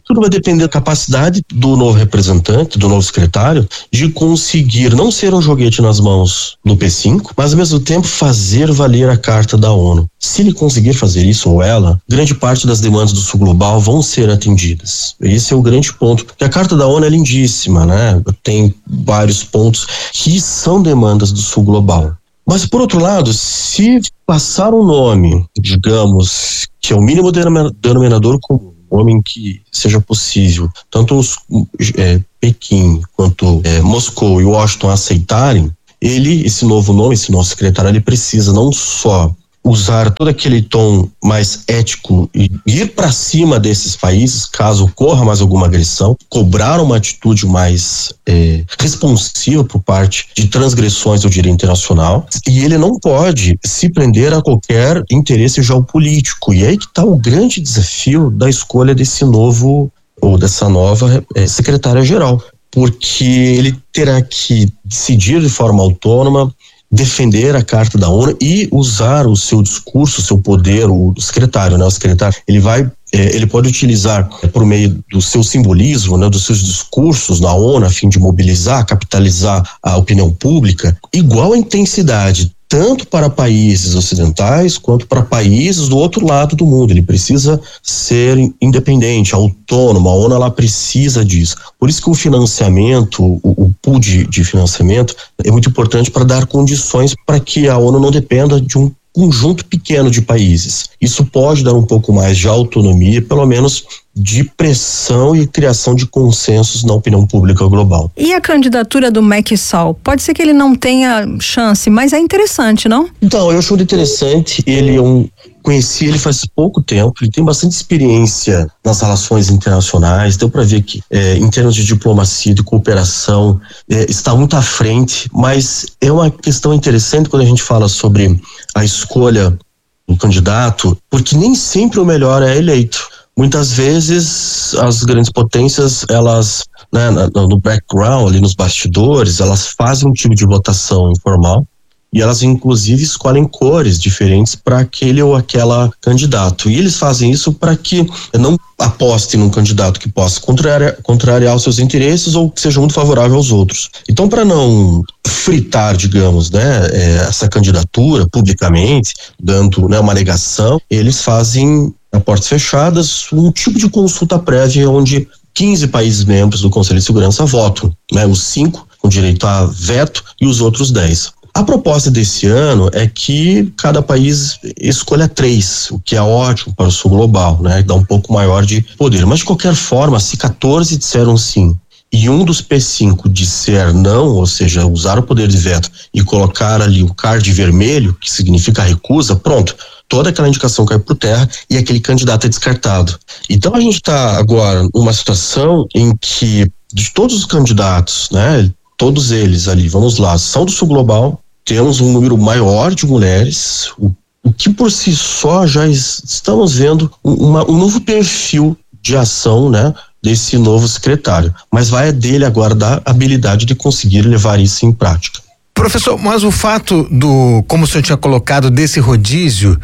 S8: Tudo vai depender da capacidade do novo representante, do novo secretário, de conseguir não ser um joguete nas mãos do P cinco, mas ao mesmo tempo fazer valer a Carta da ONU. Se ele conseguir fazer isso, ou ela, grande parte das demandas do Sul Global vão ser atendidas. Esse é o grande ponto. Porque a Carta da ONU é lindíssima, né? Tem vários pontos que são demandas do Sul Global. Mas, por outro lado, se passar um nome, digamos, que é o mínimo denominador comum, um homem que seja possível, tanto os, é, Pequim quanto é, Moscou e Washington aceitarem, ele, esse novo nome, esse novo secretário, ele precisa não só usar todo aquele tom mais ético e ir para cima desses países, caso ocorra mais alguma agressão, cobrar uma atitude mais é, responsiva por parte de transgressões do direito internacional, e ele não pode se prender a qualquer interesse geopolítico. E é aí que está o grande desafio da escolha desse novo, ou dessa nova é, secretária-geral, porque ele terá que decidir de forma autônoma, defender a Carta da ONU e usar o seu discurso, o seu poder, o secretário, né? O secretário, ele vai, é, ele pode utilizar é, por meio do seu simbolismo, né? Dos seus discursos na ONU, a fim de mobilizar, capitalizar a opinião pública, igual a intensidade, tanto para países ocidentais quanto para países do outro lado do mundo. Ele precisa ser independente, autônomo. A ONU, ela precisa disso. Por isso que o financiamento, o, o pool de, de financiamento é muito importante para dar condições para que a ONU não dependa de um conjunto pequeno de países. Isso pode dar um pouco mais de autonomia, pelo menos de pressão e criação de consensos na opinião pública global.
S7: E a candidatura do Macky Sall? Pode ser que ele não tenha chance, mas é interessante, não?
S8: Então, eu acho interessante. Ele é um... Conheci ele faz pouco tempo, ele tem bastante experiência nas relações internacionais, deu para ver que é, em termos de diplomacia, de cooperação, é, está muito à frente, mas é uma questão interessante quando a gente fala sobre a escolha do candidato, porque nem sempre o melhor é eleito. Muitas vezes as grandes potências, elas, né, no background, ali nos bastidores, elas fazem um tipo de votação informal, e elas inclusive escolhem cores diferentes para aquele ou aquela candidato. E eles fazem isso para que não apostem num candidato que possa contrariar, contrariar os seus interesses ou que seja muito favorável aos outros. Então, para não fritar, digamos, né, essa candidatura publicamente, dando, né, uma alegação, eles fazem a portas fechadas um tipo de consulta prévia onde quinze países membros do Conselho de Segurança votam, né, os cinco com direito a veto e os outros dez. A proposta desse ano é que cada país escolha três, o que é ótimo para o Sul Global, né? Dá um pouco maior de poder. Mas de qualquer forma, se quatorze disseram sim e um dos P cinco disser não, ou seja, usar o poder de veto e colocar ali o card vermelho, que significa recusa, pronto, toda aquela indicação cai por terra e aquele candidato é descartado. Então a gente está agora numa situação em que de todos os candidatos, né? Todos eles ali, vamos lá, são do Sul Global. Temos um número maior de mulheres, o, o que por si só já es, estamos vendo uma, um novo perfil de ação, né, desse novo secretário. Mas vai dele agora dar habilidade de conseguir levar isso em prática.
S6: Professor, mas o fato do, como o senhor tinha colocado, desse rodízio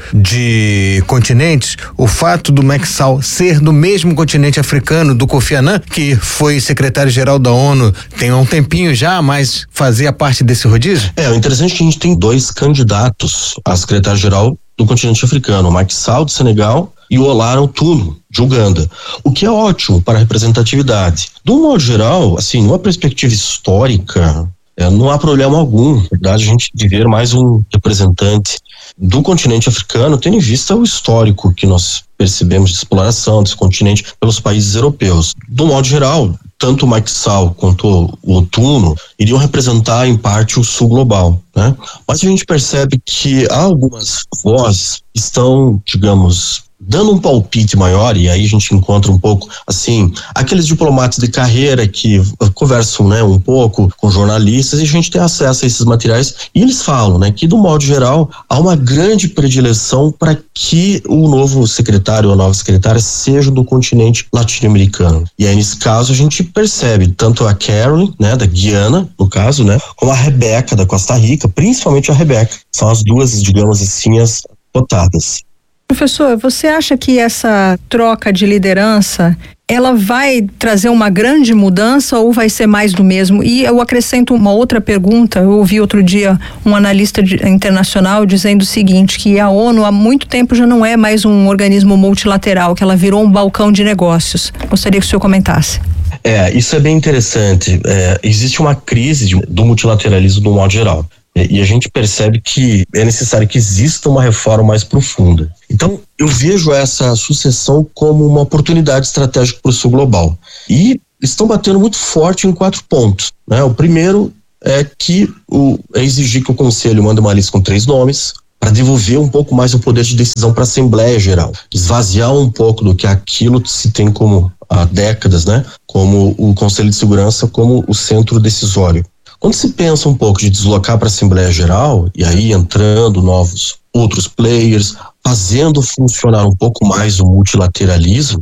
S6: de continentes, o fato do Macky Sall ser do mesmo continente africano do Kofi Annan, que foi secretário-geral da ONU tem um tempinho já, mas fazia parte desse rodízio?
S8: É, o interessante é que a gente tem dois candidatos a secretário-geral do continente africano, o Macky Sall do Senegal e o Olara Otuno de Uganda, o que é ótimo para a representatividade. De um modo geral, assim, numa perspectiva histórica, É, não há problema algum, na verdade, a gente de ver mais um representante do continente africano, tendo em vista o histórico que nós percebemos de exploração desse continente pelos países europeus. Do modo geral, tanto o Macky Sall quanto o Otuno iriam representar em parte o Sul Global, né? Mas a gente percebe que há algumas vozes que estão, digamos, dando um palpite maior, e aí a gente encontra um pouco, assim, aqueles diplomatas de carreira que conversam, né, um pouco com jornalistas, e a gente tem acesso a esses materiais, e eles falam, né, que do modo geral há uma grande predileção para que o novo secretário ou a nova secretária seja do continente latino-americano. E aí nesse caso a gente percebe tanto a Carolyn, né, da Guiana, no caso, né, como a Rebeca da Costa Rica, principalmente a Rebeca. São as duas, digamos assim, as cotadas.
S7: Professor, você acha que essa troca de liderança ela vai trazer uma grande mudança ou vai ser mais do mesmo? E eu acrescento uma outra pergunta. Eu ouvi outro dia um analista de, internacional dizendo o seguinte, que a ONU há muito tempo já não é mais um organismo multilateral, que ela virou um balcão de negócios. Gostaria que o senhor comentasse.
S8: É, isso é bem interessante. É, existe uma crise de, do multilateralismo no modo geral. E a gente percebe que é necessário que exista uma reforma mais profunda. Então, eu vejo essa sucessão como uma oportunidade estratégica para o sul global. E estão batendo muito forte em quatro pontos, né? O primeiro é que o, é exigir que o Conselho mande uma lista com três nomes para devolver um pouco mais o poder de decisão para a Assembleia Geral, esvaziar um pouco do que aquilo que se tem como há décadas, né? Como o Conselho de Segurança, como o centro decisório. Quando se pensa um pouco de deslocar para a Assembleia Geral, e aí entrando novos outros players, fazendo funcionar um pouco mais o multilateralismo,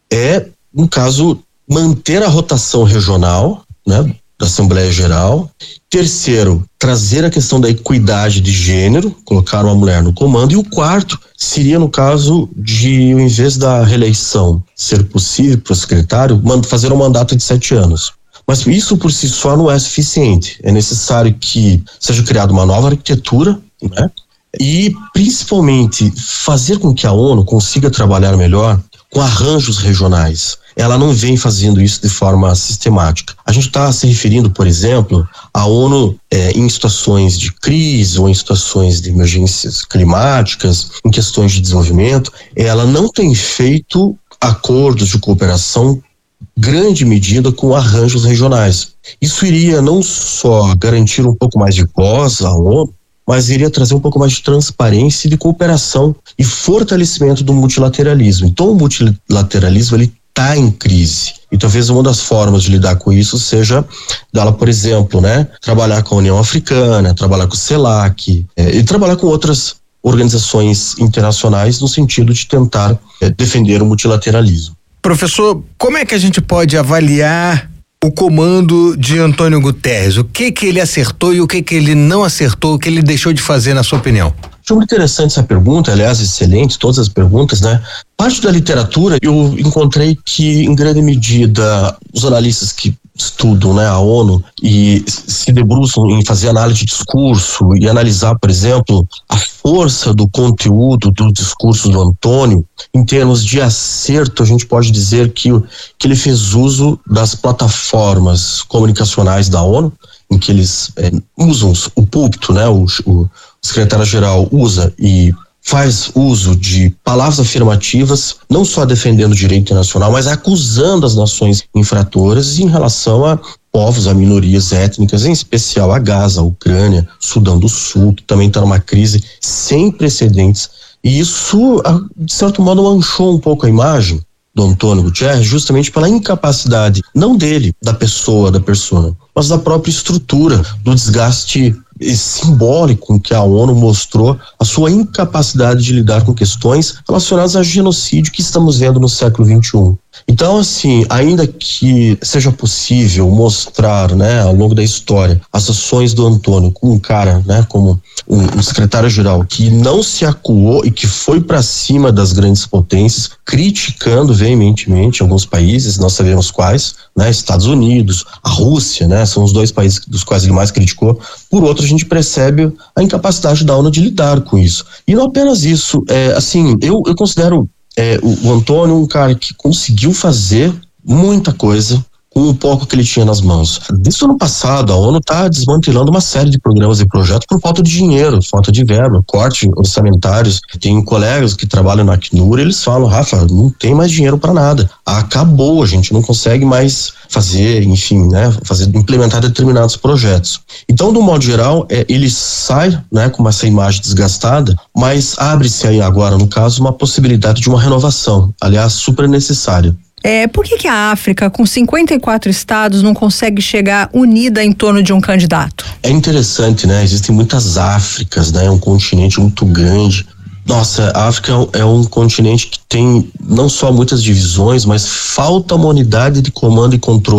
S8: é, no caso, manter a rotação regional, né, da Assembleia Geral. Terceiro, trazer a questão da equidade de gênero, colocar uma mulher no comando. E o quarto seria, no caso de, ao invés da reeleição ser possível para o secretário, fazer um mandato de sete anos. Mas isso por si só não é suficiente. É necessário que seja criada uma nova arquitetura, né? E principalmente fazer com que a ONU consiga trabalhar melhor com arranjos regionais. Ela não vem fazendo isso de forma sistemática. A gente está se referindo, por exemplo, à ONU é, em situações de crise ou em situações de emergências climáticas, em questões de desenvolvimento. Ela não tem feito acordos de cooperação grande medida com arranjos regionais. Isso iria não só garantir um pouco mais de voz à ONU, mas iria trazer um pouco mais de transparência, de cooperação e fortalecimento do multilateralismo. Então o multilateralismo ele está em crise. E talvez uma das formas de lidar com isso seja dela, por exemplo, né, trabalhar com a União Africana, trabalhar com o CELAC, é, e trabalhar com outras organizações internacionais no sentido de tentar é, defender o multilateralismo.
S6: Professor, como é que a gente pode avaliar o comando de Antônio Guterres? O que que ele acertou e o que que ele não acertou, o que ele deixou de fazer, na sua opinião?
S8: Achei muito interessante essa pergunta, aliás, excelente, todas as perguntas, né? Parte da literatura, eu encontrei que, em grande medida, os analistas que estudam, né, a ONU e se debruçam em fazer análise de discurso e analisar, por exemplo, a força do conteúdo do discurso do Antônio, em termos de acerto, a gente pode dizer que, que ele fez uso das plataformas comunicacionais da ONU, em que eles é, usam o púlpito, né, o, o secretário-geral usa e faz uso de palavras afirmativas, não só defendendo o direito internacional, mas acusando as nações infratoras em relação a povos, a minorias étnicas, em especial a Gaza, a Ucrânia, Sudão do Sul, que também está numa crise sem precedentes. E isso, de certo modo, manchou um pouco a imagem do Antônio Guterres, justamente pela incapacidade, não dele, da pessoa, da persona, mas da própria estrutura, do desgaste simbólico que a ONU mostrou a sua incapacidade de lidar com questões relacionadas ao genocídio que estamos vendo no século vinte e um. Então, assim, ainda que seja possível mostrar, né, ao longo da história, as ações do Antônio com um cara, né, como um, um secretário-geral que não se acuou e que foi para cima das grandes potências, criticando veementemente alguns países, nós sabemos quais, né, Estados Unidos, a Rússia, né, são os dois países dos quais ele mais criticou. Por outro, a gente percebe a incapacidade da ONU de lidar com isso. E não apenas isso, é, assim, eu, eu considero É, o, o Antônio um cara que conseguiu fazer muita coisa com o pouco que ele tinha nas mãos. Desde o ano passado, a ONU está desmantelando uma série de programas e projetos por falta de dinheiro, falta de verba, corte orçamentários. Tem colegas que trabalham na Acnur, eles falam, Rafa, não tem mais dinheiro para nada. Acabou, a gente não consegue mais fazer, enfim, né, fazer, implementar determinados projetos. Então, do modo geral, é, ele sai, né, com essa imagem desgastada, mas abre-se aí agora, no caso, uma possibilidade de uma renovação, aliás, super necessária.
S7: É, por que que a África, com cinquenta e quatro estados, não consegue chegar unida em torno de um candidato?
S8: É interessante, né? Existem muitas Áfricas, né? É um continente muito grande. Nossa, a África é um continente que tem não só muitas divisões, mas falta uma unidade de comando e controle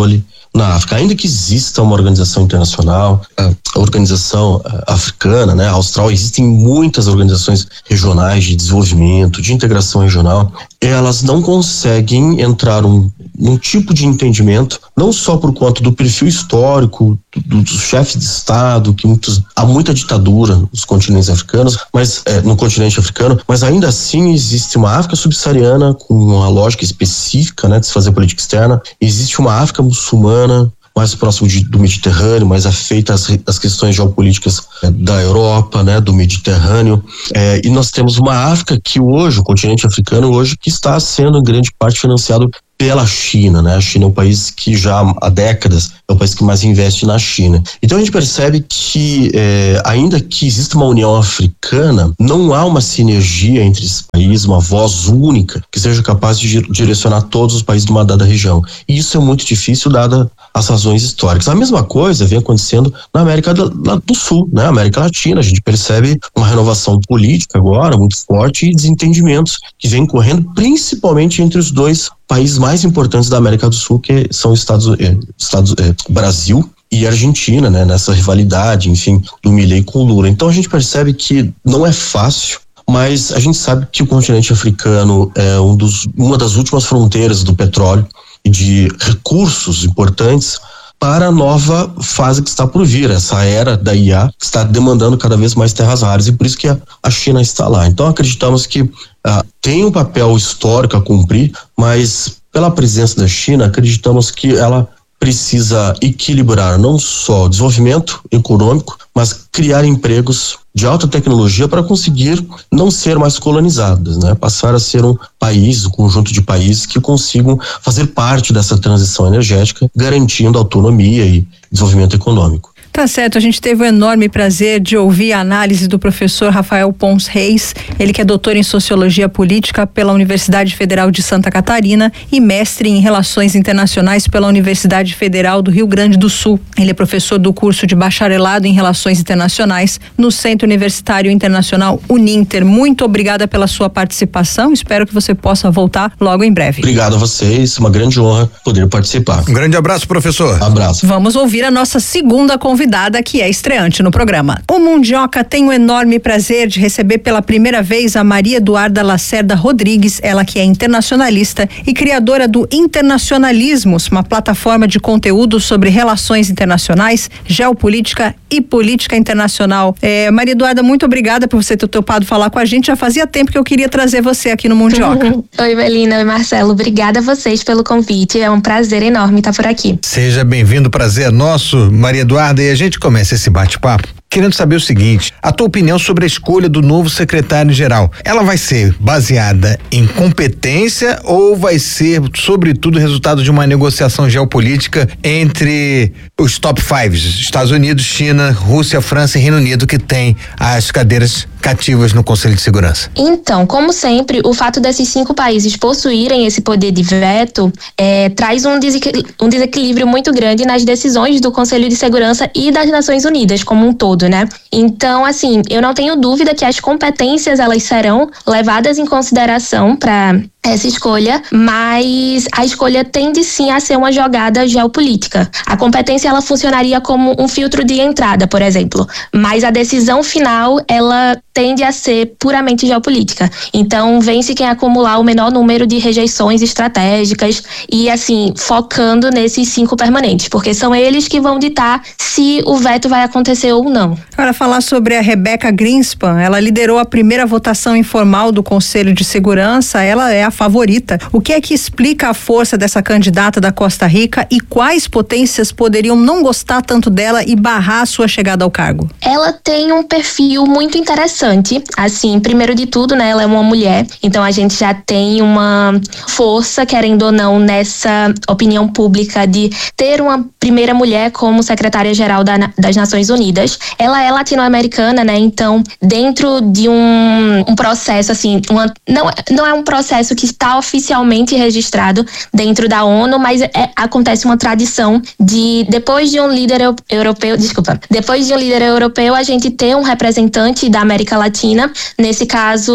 S8: na África. Ainda que exista uma organização internacional, a organização africana, né, a Austral, existem muitas organizações regionais de desenvolvimento, de integração regional, elas não conseguem entrar um, um tipo de entendimento, não só por conta do perfil histórico do, dos chefes de Estado, que muitos, há muita ditadura nos continentes africanos, mas é, no continente africano, mas ainda assim existe uma África subsaariana com uma lógica específica, né, de se fazer política externa, existe uma África muçulmana mais próximo de, do Mediterrâneo, mais afeita às, às questões geopolíticas é, da Europa, né, do Mediterrâneo, é, e nós temos uma África que hoje, o continente africano hoje, que está sendo em grande parte financiado pela China, né? A China é um país que já há décadas é o país que mais investe na China. Então a gente percebe que é, ainda que exista uma União Africana, não há uma sinergia entre esses países, uma voz única que seja capaz de direcionar todos os países de uma dada região. E isso é muito difícil dada as razões históricas. A mesma coisa vem acontecendo na América do, do Sul, né? América Latina. A gente percebe uma renovação política agora muito forte e desentendimentos que vem correndo principalmente entre os dois países mais importantes da América do Sul, que são Estados, eh, Estados eh, Brasil e Argentina, né, nessa rivalidade, enfim, do Milei com o Lula. Então a gente percebe que não é fácil, mas a gente sabe que o continente africano é um dos, uma das últimas fronteiras do petróleo e de recursos importantes para a nova fase que está por vir, essa era da I A que está demandando cada vez mais terras raras, e por isso que a, a China está lá. Então acreditamos que ah, tem um papel histórico a cumprir, mas pela presença da China, acreditamos que ela precisa equilibrar não só o desenvolvimento econômico, mas criar empregos de alta tecnologia para conseguir não ser mais colonizadas, né? Passar a ser um país, um conjunto de países que consigam fazer parte dessa transição energética, garantindo autonomia e desenvolvimento econômico.
S7: Tá certo, a gente teve o enorme prazer de ouvir a análise do professor Rafael Pons Reis, ele que é doutor em Sociologia Política pela Universidade Federal de Santa Catarina e mestre em Relações Internacionais pela Universidade Federal do Rio Grande do Sul. Ele é professor do curso de Bacharelado em Relações Internacionais no Centro Universitário Internacional Uninter. Muito obrigada pela sua participação, espero que você possa voltar logo em breve.
S8: Obrigado a vocês, uma grande honra poder participar.
S6: Um grande abraço, professor.
S8: Abraço.
S7: Vamos ouvir a nossa segunda convidada. Convidada que é estreante no programa. O Mundioca tem o enorme prazer de receber pela primeira vez a Maria Eduarda Lacerda Rodrigues, ela que é internacionalista e criadora do Internacionalismos, uma plataforma de conteúdo sobre relações internacionais, geopolítica e política internacional. É, Maria Eduarda, muito obrigada por você ter topado falar com a gente. Já fazia tempo que eu queria trazer você aqui no Mundioca.
S9: Oi, Melina, oi, Marcelo. Obrigada a vocês pelo convite. É um prazer enorme estar por aqui.
S6: Seja bem-vindo, prazer é nosso, Maria Eduarda. E a gente começa esse bate-papo querendo saber o seguinte: a tua opinião sobre a escolha do novo secretário-geral. Ela vai ser baseada em competência ou vai ser, sobretudo, resultado de uma negociação geopolítica entre os top five, Estados Unidos, China, Rússia, França e Reino Unido, que tem as cadeiras cativas no Conselho de Segurança?
S9: Então, como sempre, o fato desses cinco países possuírem esse poder de veto é, traz um, desequil- um desequilíbrio muito grande nas decisões do Conselho de Segurança e das Nações Unidas como um todo, né? Então, assim, eu não tenho dúvida que as competências elas serão levadas em consideração para essa escolha, mas a escolha tende sim a ser uma jogada geopolítica. A competência ela funcionaria como um filtro de entrada, por exemplo, mas a decisão final ela tende a ser puramente geopolítica. Então vence quem acumular o menor número de rejeições estratégicas e assim focando nesses cinco permanentes, porque são eles que vão ditar se o veto vai acontecer ou não.
S7: Para falar sobre a Rebecca Greenspan, ela liderou a primeira votação informal do Conselho de Segurança. Ela é a favorita. O que é que explica a força dessa candidata da Costa Rica e quais potências poderiam não gostar tanto dela e barrar a sua chegada ao cargo?
S9: Ela tem um perfil muito interessante. Assim, primeiro de tudo, né, ela é uma mulher, então a gente já tem uma força, querendo ou não, nessa opinião pública de ter uma primeira mulher como secretária-geral da, das Nações Unidas. Ela é latino-americana, né, então dentro de um, um processo, assim, uma, não, não é um processo que está oficialmente registrado dentro da ONU, mas é, acontece uma tradição de, depois de um líder eu, europeu, desculpa, depois de um líder europeu, a gente ter um representante da América Latina, nesse caso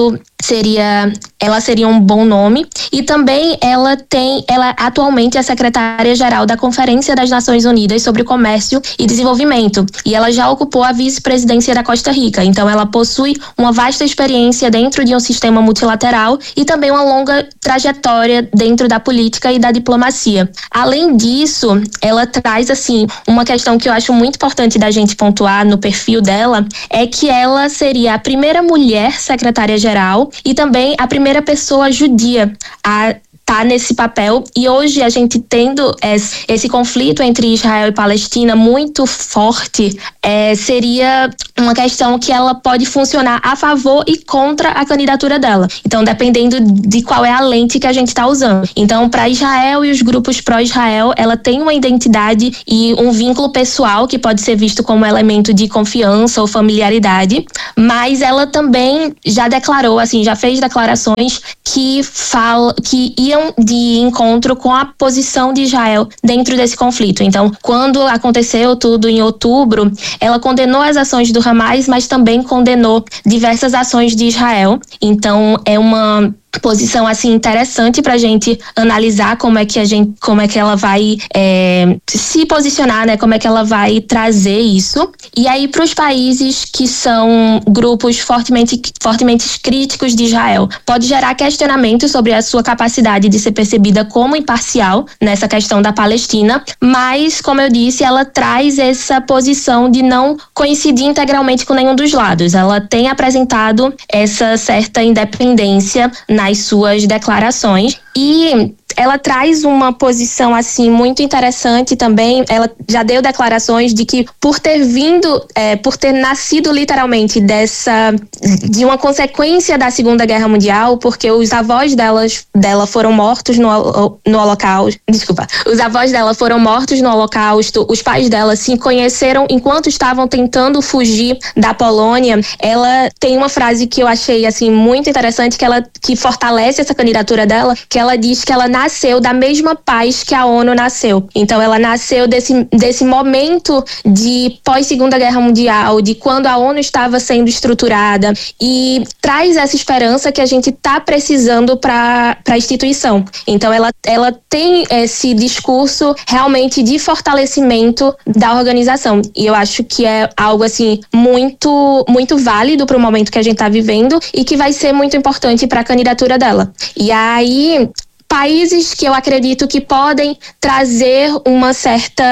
S9: seria, ela seria um bom nome, e também ela tem, ela atualmente é secretária-geral da Conferência das Nações Unidas sobre Comércio e Desenvolvimento, e ela já ocupou a vice-presidência da Costa Rica, então ela possui uma vasta experiência dentro de um sistema multilateral e também uma longa trajetória dentro da política e da diplomacia. Além disso, ela traz, assim, uma questão que eu acho muito importante da gente pontuar no perfil dela, é que ela seria a primeira mulher secretária-geral e também a primeira pessoa judia a tá nesse papel, e hoje a gente tendo esse, esse conflito entre Israel e Palestina muito forte, é, seria uma questão que ela pode funcionar a favor e contra a candidatura dela. Então, dependendo de qual é a lente que a gente está usando. Então, para Israel e os grupos pró-Israel, ela tem uma identidade e um vínculo pessoal que pode ser visto como elemento de confiança ou familiaridade, mas ela também já declarou, assim, já fez declarações que fala, que iam de encontro com a posição de Israel dentro desse conflito. Então, quando aconteceu tudo em outubro, ela condenou as ações do Hamas, mas também condenou diversas ações de Israel. Então, é uma posição assim interessante para a gente analisar como é que a gente, como é que ela vai é, se posicionar, né? Como é que ela vai trazer isso. E aí, para os países que são grupos fortemente, fortemente críticos de Israel, pode gerar questionamento sobre a sua capacidade de ser percebida como imparcial nessa questão da Palestina, mas, como eu disse, ela traz essa posição de não coincidir integralmente com nenhum dos lados. Ela tem apresentado essa certa independência na nas suas declarações, e ela traz uma posição assim muito interessante também. Ela já deu declarações de que por ter vindo, é, por ter nascido literalmente dessa, de uma consequência da Segunda Guerra Mundial, porque os avós delas, dela foram mortos no, no Holocausto, desculpa, os avós dela foram mortos no Holocausto, os pais dela se conheceram enquanto estavam tentando fugir da Polônia. Ela tem uma frase que eu achei assim muito interessante, que ela que fortalece essa candidatura dela, que ela diz que ela nasceu da mesma paz que a ONU nasceu. Então ela nasceu desse, desse momento de pós-Segunda Guerra Mundial, de quando a ONU estava sendo estruturada, e traz essa esperança que a gente está precisando para a instituição. Então ela, ela tem esse discurso realmente de fortalecimento da organização, e eu acho que é algo assim muito, muito válido para o momento que a gente está vivendo e que vai ser muito importante para a candidatura dela. E aí, países que eu acredito que podem trazer uma certa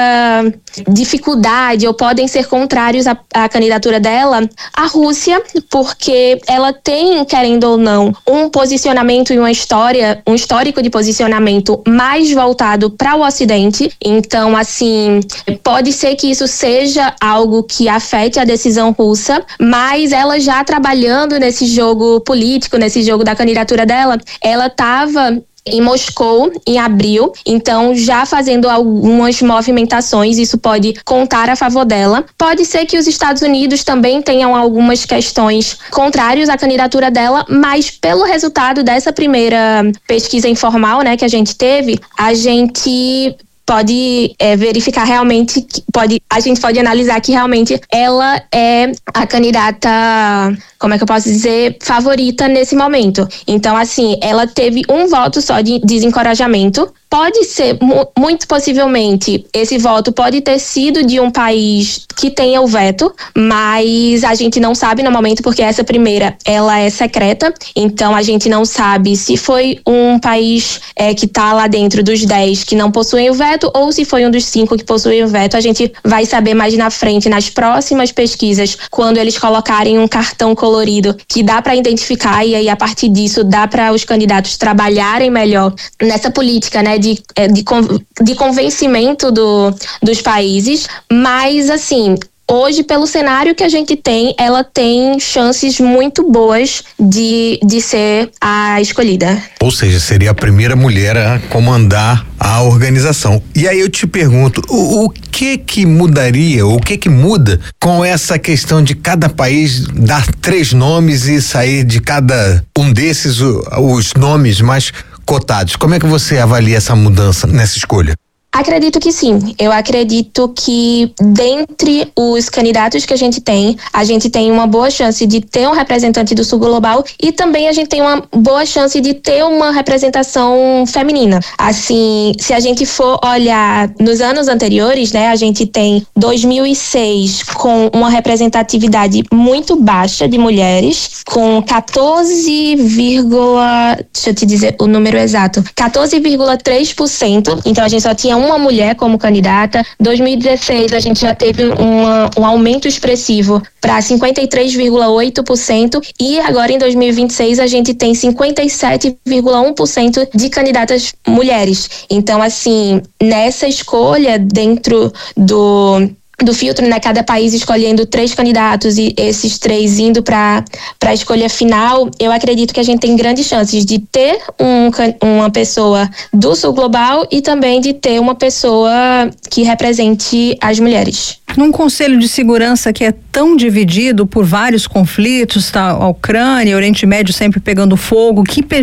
S9: dificuldade ou podem ser contrários à, à candidatura dela, a Rússia, porque ela tem, querendo ou não, um posicionamento e uma história, um histórico de posicionamento mais voltado para o Ocidente. Então, assim, pode ser que isso seja algo que afete a decisão russa, mas ela já trabalhando nesse jogo político, nesse jogo da candidatura dela, ela estava em Moscou, em abril, então já fazendo algumas movimentações, isso pode contar a favor dela. Pode ser que os Estados Unidos também tenham algumas questões contrárias à candidatura dela, mas pelo resultado dessa primeira pesquisa informal, né, que a gente teve, a gente pode é, verificar realmente, que pode, a gente pode analisar que realmente ela é a candidata, como é que eu posso dizer, favorita nesse momento. Então, assim, ela teve um voto só de desencorajamento. Pode ser, mu- muito possivelmente, esse voto pode ter sido de um país que tenha o veto, mas a gente não sabe no momento, porque essa primeira, ela é secreta, então a gente não sabe se foi um país é, que está lá dentro dos dez que não possuem o veto, ou se foi um dos cinco que possuem o veto. A gente vai saber mais na frente, nas próximas pesquisas, quando eles colocarem um cartão colorido que dá para identificar, e aí a partir disso dá para os candidatos trabalharem melhor nessa política, né, de, de, de convencimento do, dos países. Mas, assim, hoje, pelo cenário que a gente tem, ela tem chances muito boas de, de ser a escolhida.
S6: Ou seja, seria a primeira mulher a comandar a organização. E aí eu te pergunto, o, o que que mudaria, o que que muda com essa questão de cada país dar três nomes e sair de cada um desses o, os nomes mais cotados? Como é que você avalia essa mudança nessa escolha?
S9: Acredito que sim. Eu acredito que dentre os candidatos que a gente tem, a gente tem uma boa chance de ter um representante do Sul Global e também a gente tem uma boa chance de ter uma representação feminina. Assim, se a gente for olhar nos anos anteriores, né, a gente tem dois mil e seis com uma representatividade muito baixa de mulheres, com quatorze, deixa eu te dizer o número exato, quatorze vírgula três por cento. Então a gente só tinha uma mulher como candidata. dois mil e dezesseis a gente já teve uma, um aumento expressivo para cinquenta e três vírgula oito por cento e agora em dois mil e vinte e seis a gente tem cinquenta e sete vírgula um por cento de candidatas mulheres. Então, assim, nessa escolha dentro do do filtro, né, cada país escolhendo três candidatos e esses três indo para a escolha final, eu acredito que a gente tem grandes chances de ter um, uma pessoa do Sul Global e também de ter uma pessoa que represente as mulheres.
S7: Num Conselho de Segurança que é tão dividido por vários conflitos, tá, a Ucrânia, o Oriente Médio sempre pegando fogo, que